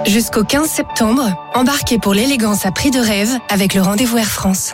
Jusqu'au 15 septembre, embarquez pour l'élégance à prix de rêve avec le rendez-vous Air France.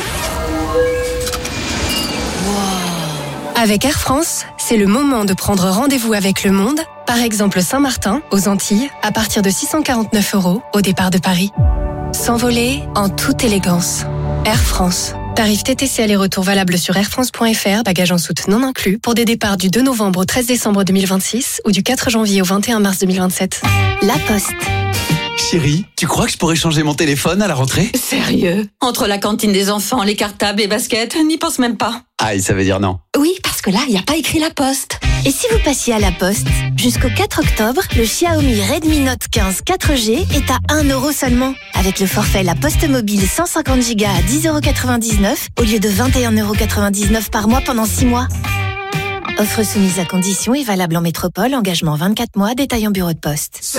Avec Air France, c'est le moment de prendre rendez-vous avec le monde, par exemple Saint-Martin, aux Antilles, à partir de 649 € au départ de Paris. S'envoler en toute élégance. Air France. Tarif TTC aller-retour valable sur airfrance.fr, bagages en soute non inclus, pour des départs du 2 novembre au 13 décembre 2026 ou du 4 janvier au 21 mars 2027. La Poste. Chérie, tu crois que je pourrais changer mon téléphone à la rentrée ? Sérieux ? Entre la cantine des enfants, les cartables, les baskets, n'y pense même pas. Aïe, ça veut dire non. Oui, parce que là, il n'y a pas écrit La Poste. Et si vous passiez à La Poste ? Jusqu'au 4 octobre, le Xiaomi Redmi Note 15 4G est à 1 € seulement. Avec le forfait La Poste Mobile 150 Go à 10,99 € au lieu de 21,99 € par mois pendant 6 mois. Offre soumise à conditions et valable en métropole, engagement 24 mois, détail en bureau de poste. C'est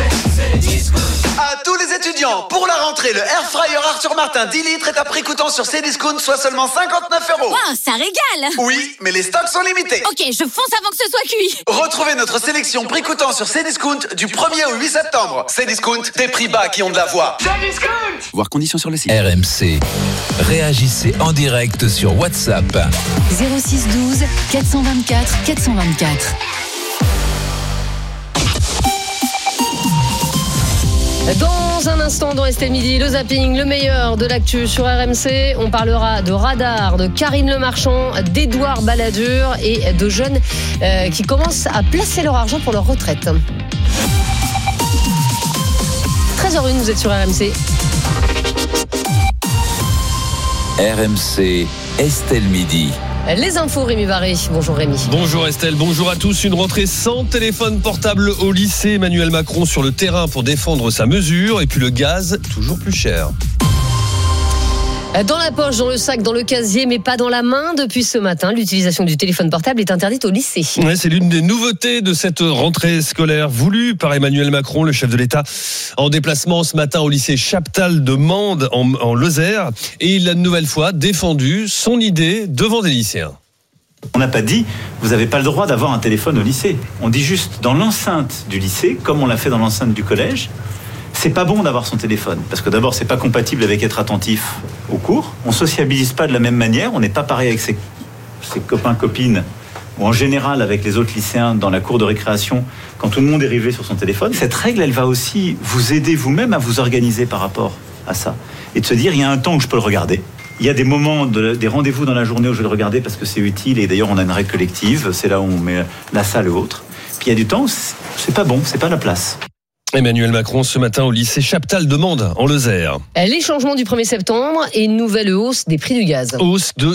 à tous les étudiants, pour la rentrée, le Air Fryer Arthur Martin 10 litres est à prix coûtant sur Cdiscount, soit seulement 59 €. Wow, ça régale! Oui, mais les stocks sont limités. Ok, je fonce avant que ce soit cuit. Retrouvez notre sélection prix coûtant sur Cdiscount du 1er au 8 septembre. Cdiscount, des prix bas qui ont de la voix. Cdiscount ! Voir conditions sur le site. RMC. Réagissez en direct sur WhatsApp. 06 12 424 424. Dans un instant, dans Estelle Midi, le zapping, le meilleur de l'actu sur RMC. On parlera de radar, de Karine Le Marchand, d'Edouard Balladur et de jeunes qui commencent à placer leur argent pour leur retraite. 13h01, vous êtes sur RMC. RMC, Estelle Midi. Les infos, Rémi Barré. Bonjour Rémi. Bonjour Estelle, bonjour à tous. Une rentrée sans téléphone portable au lycée. Emmanuel Macron sur le terrain pour défendre sa mesure. Et puis le gaz, toujours plus cher. Dans la poche, dans le sac, dans le casier, mais pas dans la main. Depuis ce matin, l'utilisation du téléphone portable est interdite au lycée. Ouais, c'est l'une des nouveautés de cette rentrée scolaire voulue par Emmanuel Macron, le chef de l'État, en déplacement ce matin au lycée Chaptal de Mende en Lozère. Et il a une nouvelle fois défendu son idée devant des lycéens. On n'a pas dit, vous n'avez pas le droit d'avoir un téléphone au lycée. On dit juste, dans l'enceinte du lycée, comme on l'a fait dans l'enceinte du collège, c'est pas bon d'avoir son téléphone. Parce que d'abord, c'est pas compatible avec être attentif au cours. On sociabilise pas de la même manière. On n'est pas pareil avec ses copains, copines, ou en général avec les autres lycéens dans la cour de récréation, quand tout le monde est rivé sur son téléphone. Cette règle, elle va aussi vous aider vous-même à vous organiser par rapport à ça. Et de se dire, il y a un temps où je peux le regarder. Il y a des moments, des rendez-vous dans la journée où je vais le regarder parce que c'est utile. Et d'ailleurs, on a une règle collective. C'est là où on met la salle et autres. Puis il y a du temps où c'est pas bon, c'est pas la place. Emmanuel Macron ce matin au lycée Chaptal de Mende en Lozère. Les changements du 1er septembre et une nouvelle hausse des prix du gaz. Hausse de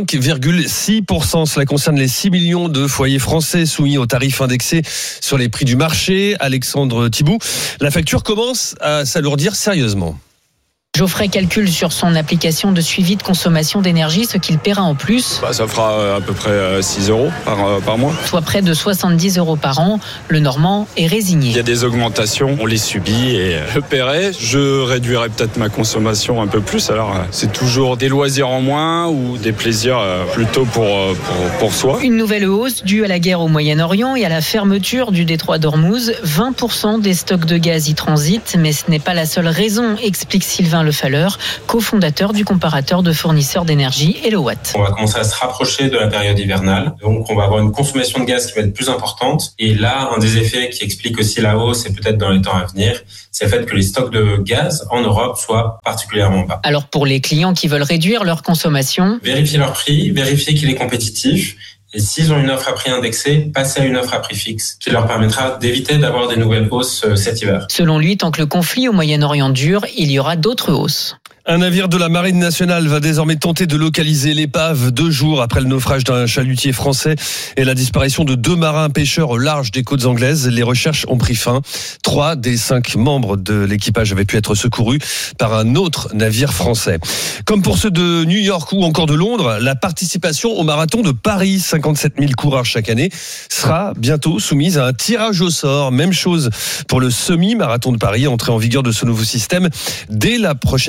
5,6%. Cela concerne les 6 millions de foyers français soumis aux tarifs indexés sur les prix du marché. Alexandre Thibault, la facture commence à s'alourdir sérieusement. Geoffrey calcule sur son application de suivi de consommation d'énergie ce qu'il paiera en plus. Ça fera à peu près 6 € par mois. Soit près de 70 € par an. Le Normand est résigné. Il y a des augmentations, on les subit et je paierai. Je réduirai peut-être ma consommation un peu plus. Alors c'est toujours des loisirs en moins ou des plaisirs plutôt pour soi. Une nouvelle hausse due à la guerre au Moyen-Orient et à la fermeture du détroit d'Ormuz. 20% des stocks de gaz y transitent, mais ce n'est pas la seule raison, explique Sylvain Le Falleur, cofondateur du comparateur de fournisseurs d'énergie Elowatt. On va commencer à se rapprocher de la période hivernale, donc on va avoir une consommation de gaz qui va être plus importante. Et là, un des effets qui explique aussi la hausse, et peut-être dans les temps à venir, c'est le fait que les stocks de gaz en Europe soient particulièrement bas. Alors pour les clients qui veulent réduire leur consommation, vérifier leur prix, vérifier qu'il est compétitif. Et s'ils ont une offre à prix indexé, passer à une offre à prix fixe, qui leur permettra d'éviter d'avoir des nouvelles hausses cet hiver. Selon lui, tant que le conflit au Moyen-Orient dure, il y aura d'autres hausses. Un navire de la Marine nationale va désormais tenter de localiser l'épave 2 jours après le naufrage d'un chalutier français et la disparition de 2 marins pêcheurs au large des côtes anglaises. Les recherches ont pris fin. 3 des 5 membres de l'équipage avaient pu être secourus par un autre navire français. Comme pour ceux de New York ou encore de Londres, la participation au marathon de Paris, 57 000 coureurs chaque année, sera bientôt soumise à un tirage au sort. Même chose pour le semi-marathon de Paris, entrée en vigueur de ce nouveau système dès la prochaine édition.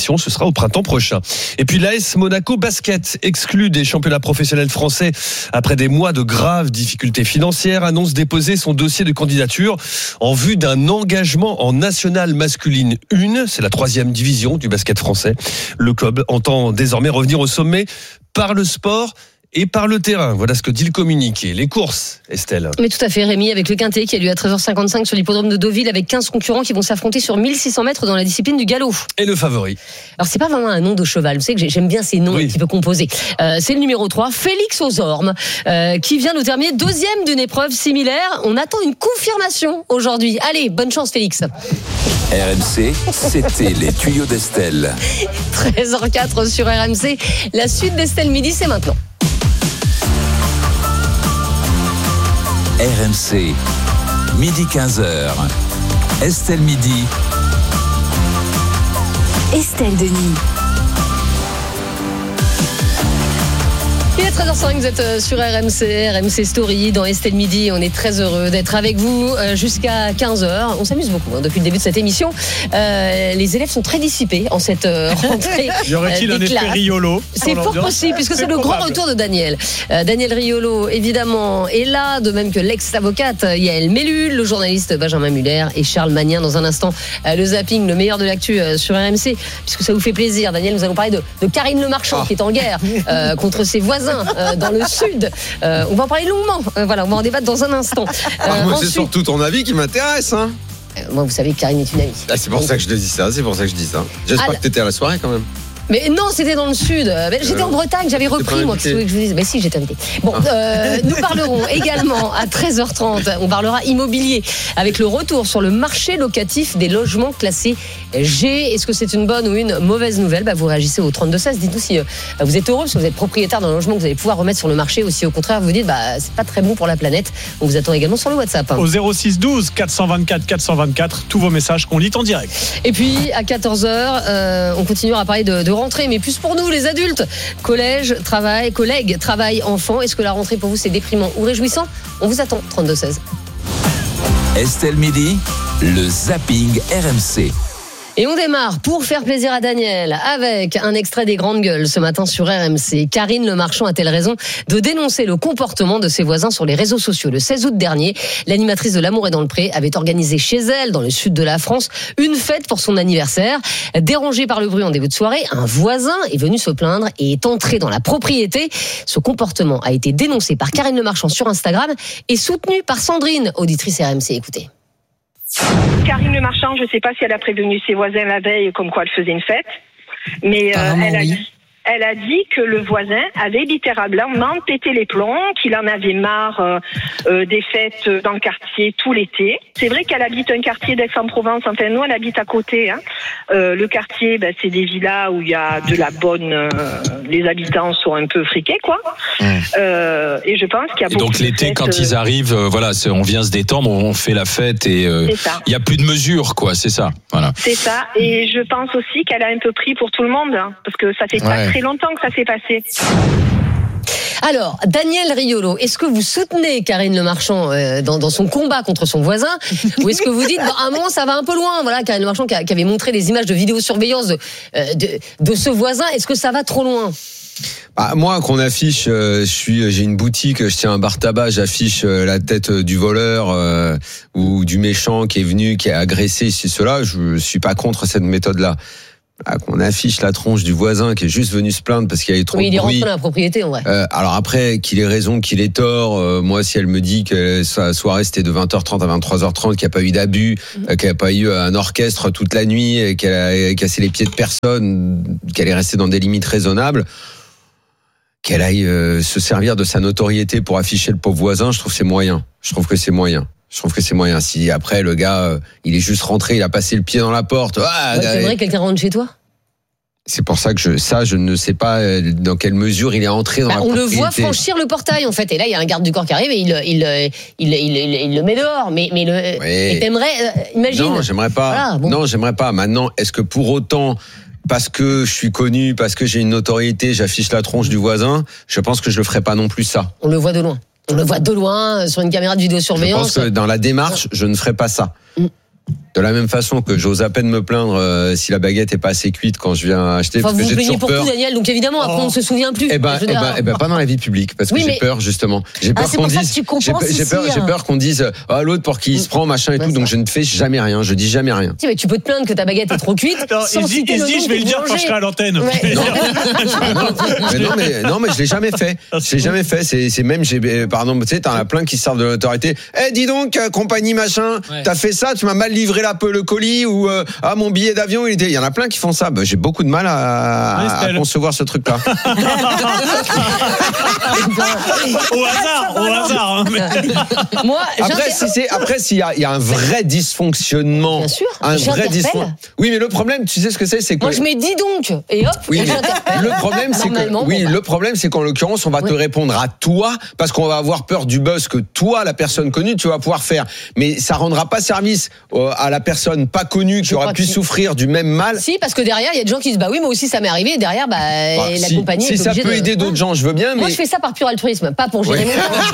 compétition, ce sera au printemps prochain. Et puis l'AS Monaco Basket, exclu des championnats professionnels français après des mois de graves difficultés financières, annonce déposer son dossier de candidature en vue d'un engagement en nationale masculine 1. C'est la 3e division du basket français. Le club entend désormais revenir au sommet par le sport et par le terrain. Voilà ce que dit le communiqué. Les courses, Estelle. Mais tout à fait, Rémi, avec le Quintet qui a lieu à 13h55 sur l'hippodrome de Deauville avec 15 concurrents qui vont s'affronter sur 1600 mètres dans la discipline du galop. Et le favori? Alors, c'est pas vraiment un nom de cheval. Vous savez que j'aime bien ces noms un petit peu composés. C'est le numéro 3, Félix aux Ormes, qui vient nous terminer 2e d'une épreuve similaire. On attend une confirmation aujourd'hui. Allez, bonne chance, Félix. RMC, c'était les tuyaux d'Estelle. 13h04 sur RMC. La suite d'Estelle Midi, c'est maintenant. RMC, midi 15h. Estelle Midi. Estelle Denis. Il est 13h05, vous êtes sur RMC Story, dans Estelle Midi. On est très heureux d'être avec vous jusqu'à 15h. On s'amuse beaucoup depuis le début de cette émission. Les élèves sont très dissipés en cette rentrée. Y aurait-il un effet Riolo? C'est fort possible, puisque c'est le grand retour de Daniel. Daniel Riolo, évidemment, est là, de même que l'ex-avocate Yael Mellul, le journaliste Benjamin Muller et Charles Magnien. Dans un instant, le zapping, le meilleur de l'actu sur RMC, puisque ça vous fait plaisir. Daniel, nous allons parler de Karine Le Marchand, qui est en guerre contre ses voisins dans le sud. On va en parler longuement. Voilà, on va en débattre dans un instant. Moi, c'est surtout ton avis qui m'intéresse. Hein. Moi, vous savez que Karine est une amie. C'est pour ça que je te dis ça. J'espère que tu étais à la soirée quand même. Mais non, c'était dans le sud. J'étais en Bretagne, j'avais repris, moi, que je vous dise. Mais si, j'étais invité. Bon, nous parlerons également à 13h30. On parlera immobilier avec le retour sur le marché locatif des logements classés G. Est-ce que c'est une bonne ou une mauvaise nouvelle? Vous réagissez au 32-16. Dites-nous si vous êtes heureux, si vous êtes propriétaire d'un logement que vous allez pouvoir remettre sur le marché, ou si au contraire vous dites c'est pas très bon pour la planète. On vous attend également sur le WhatsApp. Au 06 12 424 424, tous vos messages qu'on lit en direct. Et puis à 14h, on continuera à parler de rentrée, mais plus pour nous les adultes. Collège, travail, collègues, travail, enfants. Est-ce que la rentrée pour vous c'est déprimant ou réjouissant? On vous attend, 32-16. Estelle Midi, le zapping RMC. Et on démarre pour faire plaisir à Daniel avec un extrait des Grandes Gueules ce matin sur RMC. Karine Le Marchand a-t-elle raison de dénoncer le comportement de ses voisins sur les réseaux sociaux? Le 16 août dernier, l'animatrice de L'Amour est dans le Pré avait organisé chez elle, dans le sud de la France, une fête pour son anniversaire. Dérangé par le bruit en début de soirée, un voisin est venu se plaindre et est entré dans la propriété. Ce comportement a été dénoncé par Karine Le Marchand sur Instagram et soutenu par Sandrine, auditrice RMC. Écoutez. Karine Le Marchand, je ne sais pas si elle a prévenu ses voisins la veille comme quoi elle faisait une fête, mais elle a dit que le voisin avait littéralement pété les plombs, qu'il en avait marre des fêtes dans le quartier tout l'été. C'est vrai qu'elle habite un quartier d'Aix-en-Provence, enfin nous elle habite à côté. Le quartier, c'est des villas où il y a de la bonne... les habitants sont un peu friqués, quoi. Et je pense qu'il y a beaucoup donc l'été, quand ils arrivent, on vient se détendre, on fait la fête et il n'y a plus de mesures, quoi, c'est ça. Voilà. C'est ça, et je pense aussi qu'elle a un peu pris pour tout le monde, parce que ça fait pas très longtemps que ça s'est passé. Alors, Daniel Riolo, est-ce que vous soutenez Karine Le Marchand dans son combat contre son voisin, ou est-ce que vous dites, à un moment, ça va un peu loin? Voilà, Karine Le Marchand qui avait montré des images de vidéosurveillance de ce voisin, est-ce que ça va trop loin? Moi, qu'on affiche, j'ai une boutique, je tiens un bar tabac, j'affiche la tête du voleur ou du méchant qui est venu, qui a agressé cela. Je suis pas contre cette méthode-là. Qu'on affiche la tronche du voisin qui est juste venu se plaindre parce qu'il y avait trop de bruit. Il est rentré dans la propriété, en vrai. Alors après, qu'il ait raison, qu'il ait tort, moi, si elle me dit que sa soirée c'était de 20h30 à 23h30, qu'il n'y a pas eu d'abus, qu'il n'y a pas eu un orchestre toute la nuit, qu'elle a cassé les pieds de personne, qu'elle est restée dans des limites raisonnables, qu'elle aille se servir de sa notoriété pour afficher le pauvre voisin, je trouve que c'est moyen. Je trouve que c'est moyen. Si après le gars, il est juste rentré, il a passé le pied dans la porte. C'est vrai que quelqu'un rentre chez toi? C'est pour ça que je ne sais pas dans quelle mesure il est entré dans la propriété. On le voit franchir le portail, en fait. Et là, il y a un garde du corps qui arrive et il le met dehors. Mais t'aimerais, imagine. Non, j'aimerais pas. Voilà, bon. Non, j'aimerais pas. Maintenant, est-ce que pour autant, parce que je suis connu, parce que j'ai une notoriété, j'affiche la tronche du voisin, je pense que je le ferai pas non plus ça. On le voit de loin. On le voit de loin sur une caméra de vidéosurveillance. Je pense que dans la démarche, je ne ferai pas ça. De la même façon que j'ose à peine me plaindre si la baguette est pas assez cuite quand je viens acheter. Enfin, parce que vous j'ai plaignez toujours pour peur. tout, Daniel, donc évidemment, après, on se souvient plus. Eh ben, pas dans la vie publique, parce que Oui, j'ai mais- peur, justement. J'ai peur c'est qu'on pour ça dise. que tu compenses J'ai ici, peur qu'on dise, l'autre pour qui il se prend, machin et tout, donc je ne fais jamais rien, je dis jamais rien. Si, mais tu peux te plaindre que ta baguette est trop cuite. sans citer le nom je vais du le dire quand je boulanger. serai à l'antenne. Ouais. Non, mais je l'ai jamais fait. Je l'ai jamais fait. C'est même, pardon, tu sais, t'en as plein qui se servent de l'autorité. Dis donc, compagnie machin, t'as fait ça, tu m'as mal livré le colis ou mon billet d'avion, il y en a plein qui font ça. J'ai beaucoup de mal à concevoir ce truc-là. Au hasard. Hein, Moi, après, s'il y a un vrai dysfonctionnement, Bien sûr, un vrai j'interpelle. dysfonctionnement. Oui, mais le problème, tu sais ce que c'est que Moi, je mets dis donc, et hop, oui, et mais j'interpelle. le problème, c'est que Normalement, le problème, c'est qu'en l'occurrence, on va te répondre à toi parce qu'on va avoir peur du buzz que toi, la personne connue, tu vas pouvoir faire. Mais ça rendra pas service à la personne pas connue qui aura pu souffrir du même mal. Si, parce que derrière, il y a des gens qui disent bah oui, moi aussi ça m'est arrivé. Et derrière, la compagnie. Si ça peut aider d'autres gens, je veux bien. Moi, mais je fais ça par pur altruisme, pas pour gérer mon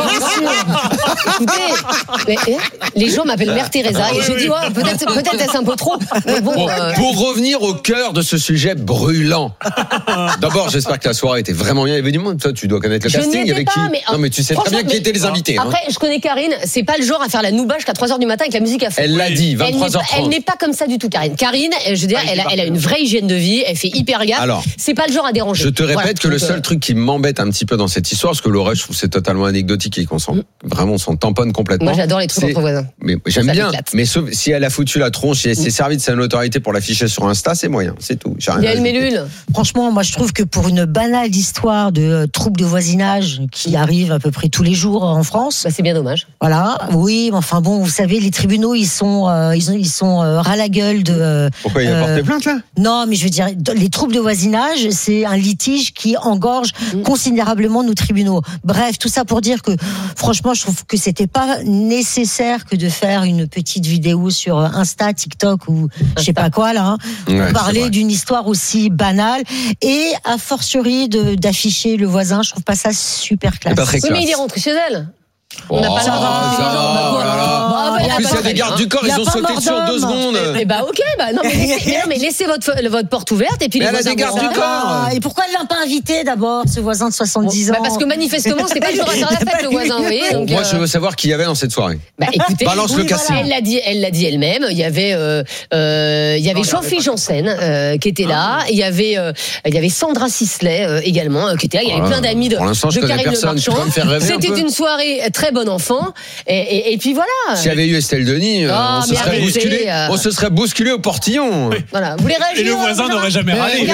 Écoutez, les gens m'appellent Mère Teresa et je dis ouais, peut-être est-ce un peu trop. Mais bon. Pour revenir au cœur de ce sujet brûlant. D'abord, j'espère que la soirée était vraiment bien. Il y avait du monde. Toi, tu dois connaître le Je n'y casting. étais Avec pas, qui mais non, mais tu sais très bien qui étaient les invités. Après, je connais Karine. C'est pas le genre à faire la nouba jusqu'à 3h du matin avec la musique à fond. Elle l'a dit, 23h30. Elle n'est pas comme ça du tout, Karine. Karine, je veux dire, elle a une vraie hygiène de vie. Elle fait hyper gaffe. Alors, c'est pas le genre à déranger. Je te répète Voilà. que le seul truc qui m'embête un petit peu dans cette histoire, parce que le reste, je trouve que c'est totalement anecdotique et qu'on on s'en tamponne complètement. Moi, j'adore les trucs entre voisins. Mais j'aime Ça bien. m'éclate. Mais sauf si elle a foutu la tronche et s'est servi de sa notoriété pour l'afficher sur Insta, c'est moyen. C'est tout. J'ai rien à Yael ajouter. Mellul. Franchement, moi, je trouve que pour une banale histoire de troubles de voisinage qui arrive à peu près tous les jours en France, c'est bien dommage. Voilà. Oui, mais enfin bon, vous savez, les tribunaux, ils sont ras la gueule de. Pourquoi il a porté plainte là? Non, mais je veux dire, les troubles de voisinage, c'est un litige qui engorge considérablement nos tribunaux. Bref, tout ça pour dire que, franchement, je trouve que c'était pas nécessaire que de faire une petite vidéo sur Insta, TikTok ou je sais pas quoi là, Ouais, pour c'est parler vrai. d'une histoire aussi banale et a fortiori d'afficher le voisin. Je trouve pas ça super classe. pas très Oui, mais il est rentré chez elle. Oh, ça va, oh là là. En plus, il y a des gardes du corps, ils ont sauté dessus en 2 secondes. Eh bah ok, non mais laissez votre porte ouverte et puis Mais les elle a voisins des gardes vont du voir. corps. Et pourquoi elle l'a pas invité d'abord, ce voisin de 70 ans? Bah parce que manifestement, c'est pas le genre à faire la fête, le voisin, vous voyez. Donc, Moi, je veux savoir qui y avait dans cette soirée. Bah écoutez, Balance le casting. Elle l'a dit elle-même. Il y avait Jean-Philippe Janssen qui était là. Il y avait Sandra Sisley également qui était là. Il y avait plein d'amis de Pour l'instant, je connais Karine Le personne. Tu Marchand. peux me faire rêver un C'était peu une soirée très bon enfant. Et puis voilà. S'il y avait eu Estelle Denis, Ah, on se mais serait arrêtez, bousculé. On se serait bousculé au portillon. Voilà. Vous voulez réagir? Et le voisin n'aurait jamais râlé.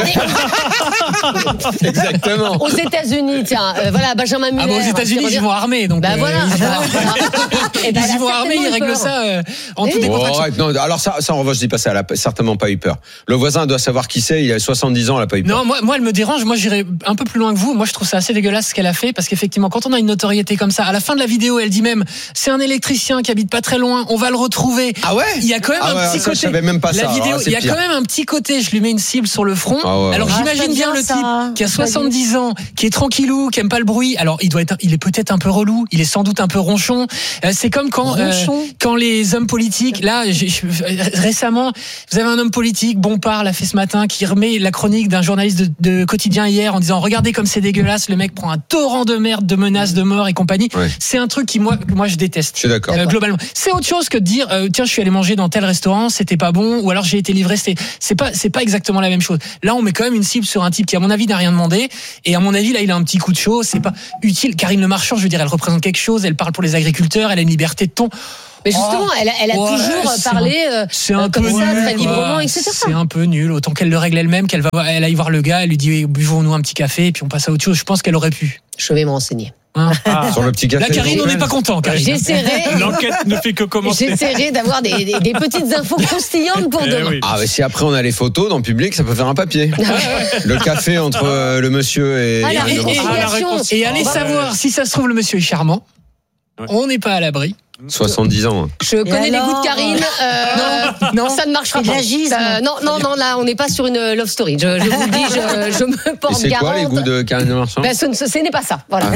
Exactement. Aux États-Unis, tiens, voilà, Benjamin Muller. Ah bon, aux États-Unis, ils vont armés, donc. Bah voilà. Ils y vont armés, ils règlent ça en toute décontraction. Arrête, non, alors ça, en revanche, je dis pas ça. Elle a certainement pas eu peur. Le voisin doit savoir qui c'est. Il a 70 ans, elle a pas eu peur. Non, moi, elle me dérange. Moi, j'irai un peu plus loin que vous. Moi, je trouve ça assez dégueulasse ce qu'elle a fait, parce qu'effectivement, quand on a une notoriété comme ça, à la fin de la vidéo, elle dit même, c'est un électricien qui habite pas très loin, on va le retrouver. Ah ouais? Il y a quand même un petit ça, côté. je savais même pas la ça. vidéo, C'est il y a pire. quand même un petit côté. Je lui mets une cible sur le front. Ah ouais. Alors, Ah, j'imagine j'aime bien bien le ça. type qui a 70 ans, qui est tranquillou, qui aime pas le bruit. Alors, il est peut-être un peu relou. Il est sans doute un peu ronchon. C'est comme quand les hommes politiques, là, récemment, vous avez un homme politique, Bompard l'a fait ce matin, qui remet la chronique d'un journaliste de Quotidien hier en disant, regardez comme c'est dégueulasse, le mec prend un torrent de merde, de menaces de mort et compagnie. Ouais. C'est un truc qui, moi, je déteste. Je suis d'accord. Globalement. C'est autre chose que de dire, tiens, je suis allé manger dans tel restaurant, c'était pas bon, ou alors j'ai été livré, c'est pas exactement la même chose. Là, on met quand même une cible sur un type qui, à mon avis, n'a rien demandé, et à mon avis, là, il a un petit coup de chaud, c'est pas utile. Karine Le Marchand, je veux dire, elle représente quelque chose, elle parle pour les agriculteurs, elle a une liberté de ton. Mais justement, elle a toujours parlé comme ça, très librement, etc. C'est un peu nul. Autant qu'elle le règle elle-même, elle aille voir le gars, elle lui dit, buvons-nous un petit café, et puis on passe à autre chose. Je pense qu'elle aurait pu. Je vais me renseigner. Sur le petit café. Là, Karine, on n'est pas content, Karine. L'enquête ne fait que commencer. J'essaierai d'avoir des petites infos croustillantes pour demain. Oui. Ah, mais si après on a les photos dans le public, ça peut faire un papier. Le café entre le monsieur et. Et allez savoir si ça se trouve, le monsieur est charmant. On n'est pas à l'abri. 70 ans. Je connais les goûts de Karine. Non, ça ne marchera pas. Non, là, on n'est pas sur une love story. Je vous le dis, je me porte c'est garante. C'est quoi les goûts de Karine Le Marchand? Ce n'est pas ça. Voilà.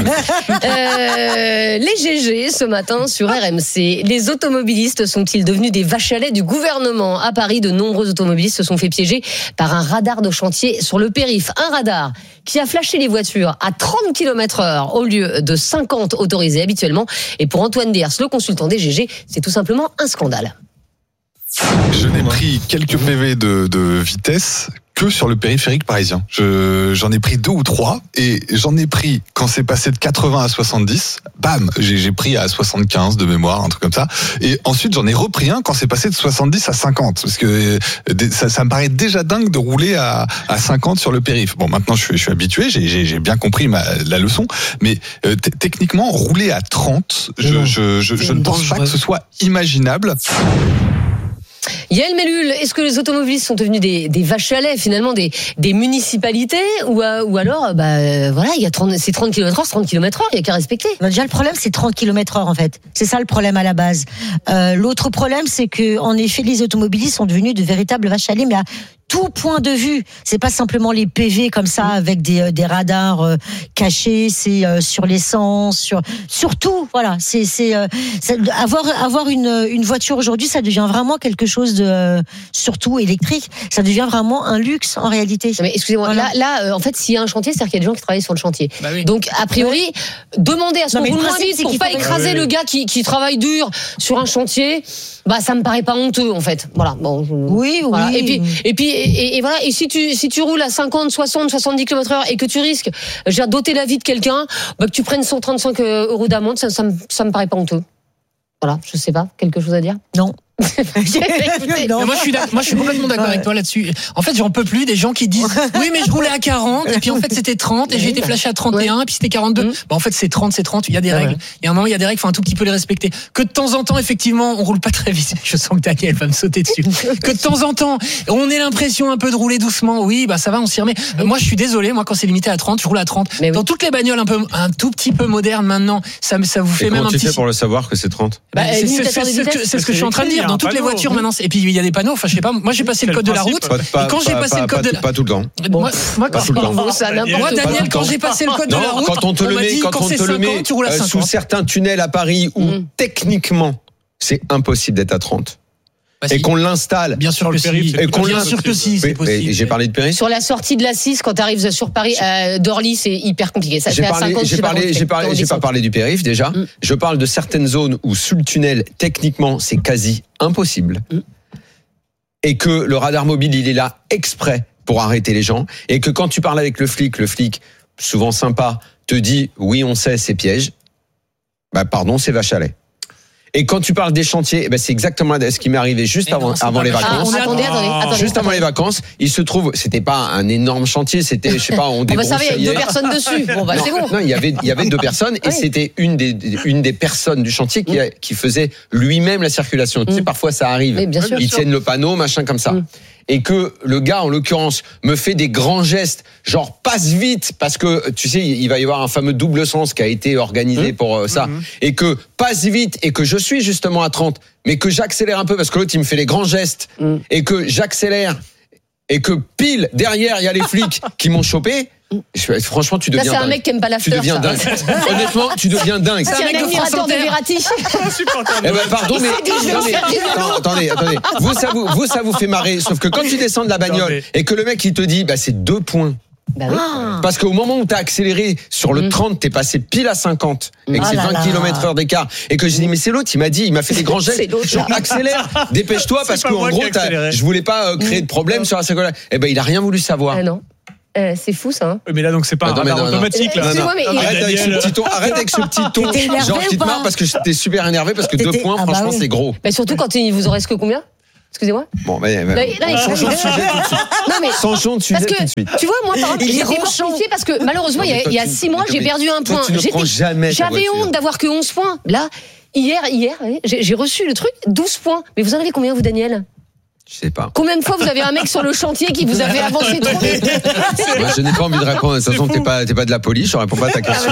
Les GG ce matin sur RMC. Les automobilistes sont-ils devenus des vaches à lait du gouvernement? À Paris, de nombreux automobilistes se sont fait piéger par un radar de chantier sur le périph'. Un radar qui a flashé les voitures à 30 km/h au lieu de 50 autorisés habituellement. Et pour Antoine Diers, le consultant des GG, c'est tout simplement un scandale. Je n'ai pris quelques PV de vitesse que sur le périphérique parisien. J'en ai pris 2 ou 3 et j'en ai pris quand c'est passé de 80 à 70. Bam, j'ai pris à 75 de mémoire, un truc comme ça. Et ensuite j'en ai repris un quand c'est passé de 70 à 50 parce que ça me paraît déjà dingue de rouler à 50 sur le périph'. Bon, maintenant je suis habitué, j'ai bien compris la leçon, mais techniquement rouler à 30, je ne pense pas que ce soit imaginable. Yael Mellul, est-ce que les automobilistes sont devenus des vaches à lait finalement des municipalités ou alors voilà, il y a c'est 30 km/h, 30 km/h, il y a qu'à respecter. Déjà le problème c'est 30 km/h en fait. C'est ça le problème à la base. L'autre problème c'est que en effet les automobilistes sont devenus de véritables vaches à lait, mais à tout point de vue. C'est pas simplement les PV comme ça avec des radars cachés, c'est sur l'essence, surtout voilà, c'est avoir une voiture aujourd'hui, ça devient vraiment quelque chose de surtout électrique, ça devient vraiment un luxe en réalité. Mais excusez-moi, voilà. là en fait s'il y a un chantier, c'est-à-dire qu'il y a des gens qui travaillent sur le chantier. Bah oui. Donc a priori, demander à ce qu'on roule moins vite pour pas écraser le gars qui travaille dur sur un chantier, ça me paraît pas honteux en fait. Voilà. Bon, oui. Et puis voilà, et si tu roules à 50, 60, 70 km/h et que tu risques d'ôter la vie de quelqu'un, que tu prennes 135 € d'amende, ça me paraît pas honteux. Voilà, je sais pas, quelque chose à dire? Non. Moi je suis complètement d'accord avec toi là-dessus. En fait, j'en peux plus des gens qui disent oui mais je roulais à 40 et puis en fait c'était 30 et j'ai été flashé à 31 et puis c'était 42. En fait c'est 30, il y a des règles. Il y a un moment il y a des règles, faut un tout petit peu les respecter. Que de temps en temps effectivement, on roule pas très vite. Je sens que Daniel va me sauter dessus. Que de temps en temps, on ait l'impression un peu de rouler doucement. Oui, ça va, on s'y remet. Moi je suis désolé, moi quand c'est limité à 30, je roule à 30. Dans toutes les bagnoles un tout petit peu modernes maintenant, ça vous fait même un petit. Comment tu fais pour le savoir que c'est 30? C'est ce que je suis en train de dire. Dans toutes les voitures maintenant, et puis il y a des panneaux. Enfin, je sais pas. Moi, j'ai passé le code de la route. Et quand j'ai passé le code de pas tout le temps. Moi, Daniel, quand j'ai passé le code de la route, quand on te le met sous certains tunnels à Paris où techniquement c'est impossible d'être à 30. Et qu'on l'installe. Bien sûr que si, c'est possible. J'ai parlé de périph'. Sur la sortie de la 6, quand tu arrives sur Paris, d'Orly, c'est hyper compliqué. Ça, j'ai pas parlé du périph' déjà. Je parle de certaines zones où sous le tunnel, techniquement, c'est quasi impossible. Et que le radar mobile, il est là exprès pour arrêter les gens. Et que quand tu parles avec le flic, souvent sympa, te dit oui, on sait, c'est piège. Pardon, c'est vache à lait. Et quand tu parles des chantiers, c'est exactement ce qui m'est arrivé juste avant les vacances. Attendez. Juste avant les vacances, il se trouve, c'était pas un énorme chantier, c'était, je sais pas, on débroussaillait. Il y avait 2 personnes dessus. C'est bon. Non, il y avait 2 personnes et c'était une des personnes du chantier qui faisait lui-même la circulation. Tu sais, parfois ça arrive. Ils tiennent le panneau, machin comme ça. Et que le gars, en l'occurrence, me fait des grands gestes, genre passe vite, parce que tu sais, il va y avoir un fameux double sens qui a été organisé pour ça, et que passe vite, et que je suis justement à 30, mais que j'accélère un peu, parce que l'autre, il me fait les grands gestes, et que j'accélère, et que pile, derrière, il y a les flics qui m'ont chopé. Franchement, tu deviens dingue. C'est un mec qui aime pas l'after. Tu deviens dingue. Honnêtement, tu deviens dingue. C'est un admirateur de Verratti. Pardon, mais attendez. Vous, ça vous fait marrer. Sauf que quand tu descends de la bagnole et que le mec il te dit, c'est 2 points. Parce qu'au moment où t'as accéléré sur le 30, t'es passé pile à 50 et que c'est 20 km/h d'écart. Et que j'ai dit, mais c'est l'autre, il m'a fait des grands gestes. Genre, accélère, dépêche-toi parce qu'en gros, je voulais pas créer de problème sur la seconde. Il a rien voulu savoir. Non. C'est fou ça. Hein. Mais là donc c'est pas un radar automatique là. Arrête avec ce petit ton. Genre tu te marres parce que j'étais super énervé parce que 2 points franchement c'est gros. Surtout quand il vous en reste que combien? Excusez-moi. Bon, changeons de sujet tout de suite. Non, mais changeons de sujet tout de suite. Tu vois, moi, par exemple, j'ai mortifié parce que malheureusement, il y a 6 mois, j'ai perdu un point. J'avais honte d'avoir que 11 points. Là, hier, j'ai reçu le truc, 12 points. Mais vous en avez combien, vous, Daniel? Je sais pas. Combien de fois vous avez un mec sur le chantier qui vous a fait avancer trop vite? Moi, je n'ai pas envie de répondre. De toute façon, t'es pas de la police, je réponds pas à ta question.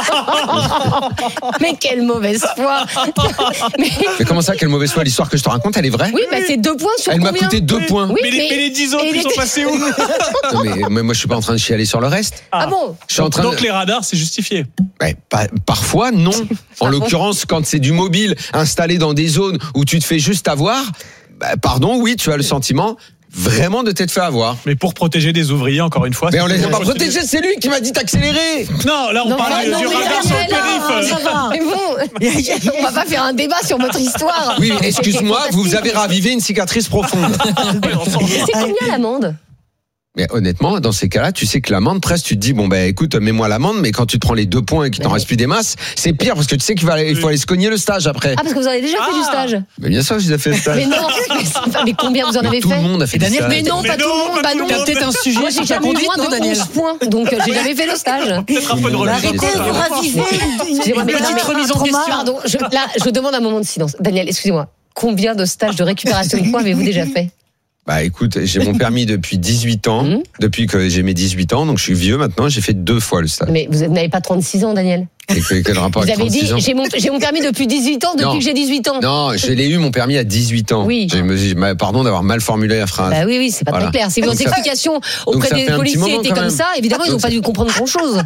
Mais quelle mauvaise foi. Mais comment ça, quelle mauvaise foi? L'histoire que je te raconte, elle est vraie? Oui, c'est 2 points sur combien? Elle m'a coûté 2 points. Oui, mais les 10 autres, ils sont passés où? Non, mais moi, je suis pas en train de chialer sur le reste. Ah bon? Je suis en train Donc les radars, c'est justifié. Ouais, parfois, non. En l'occurrence, quand c'est du mobile installé dans des zones où tu te fais juste avoir, pardon, oui, tu as le sentiment vraiment de t'être fait avoir. Mais pour protéger des ouvriers, encore une fois. Mais on les a pas protégés, c'est lui qui m'a dit d'accélérer. Non, là on parle du radar sur le périph'. Mais bon, on va pas faire un débat sur votre histoire. Oui, excuse-moi, vous avez ravivé une cicatrice profonde. C'est combien l'amende? Mais honnêtement, dans ces cas-là, tu sais que l'amende, presque, tu te dis, bon, écoute, mets-moi l'amende, mais quand tu te prends les 2 points et qu'il t'en reste plus des masses, c'est pire, parce que tu sais qu'il faut aller se cogner le stage après. Ah, parce que vous avez déjà fait du stage? Mais bien sûr que j'ai fait le stage. Mais non, mais combien vous en avez fait? Tout le monde a fait le stage. Mais non, pas tout le monde. Bah non, t'as peut-être un sujet. Moi, j'ai jamais eu moins de 11 points, donc j'ai jamais fait le stage. Peut-être un peu de relevé. Arrêtez de vous raviver Excusez-moi, mais petite remise en question. Pardon, je demande un moment de silence. Daniel, excusez-moi. Combien de stages de récupération de points avez-vous déjà fait? Écoute, j'ai mon permis depuis 18 ans, depuis que j'ai mes 18 ans, donc je suis vieux maintenant, j'ai fait 2 fois le stage. Mais vous n'avez pas 36 ans, Daniel? Et quel rapport avec 36 ans? Vous avez dit, j'ai mon permis depuis 18 ans, depuis que j'ai 18 ans. Non, je l'ai eu mon permis à 18 ans. Oui. Pardon d'avoir mal formulé la phrase. Oui, c'est pas très clair. Si votre explication auprès des policiers était comme ça, évidemment, ils n'ont pas dû comprendre grand-chose.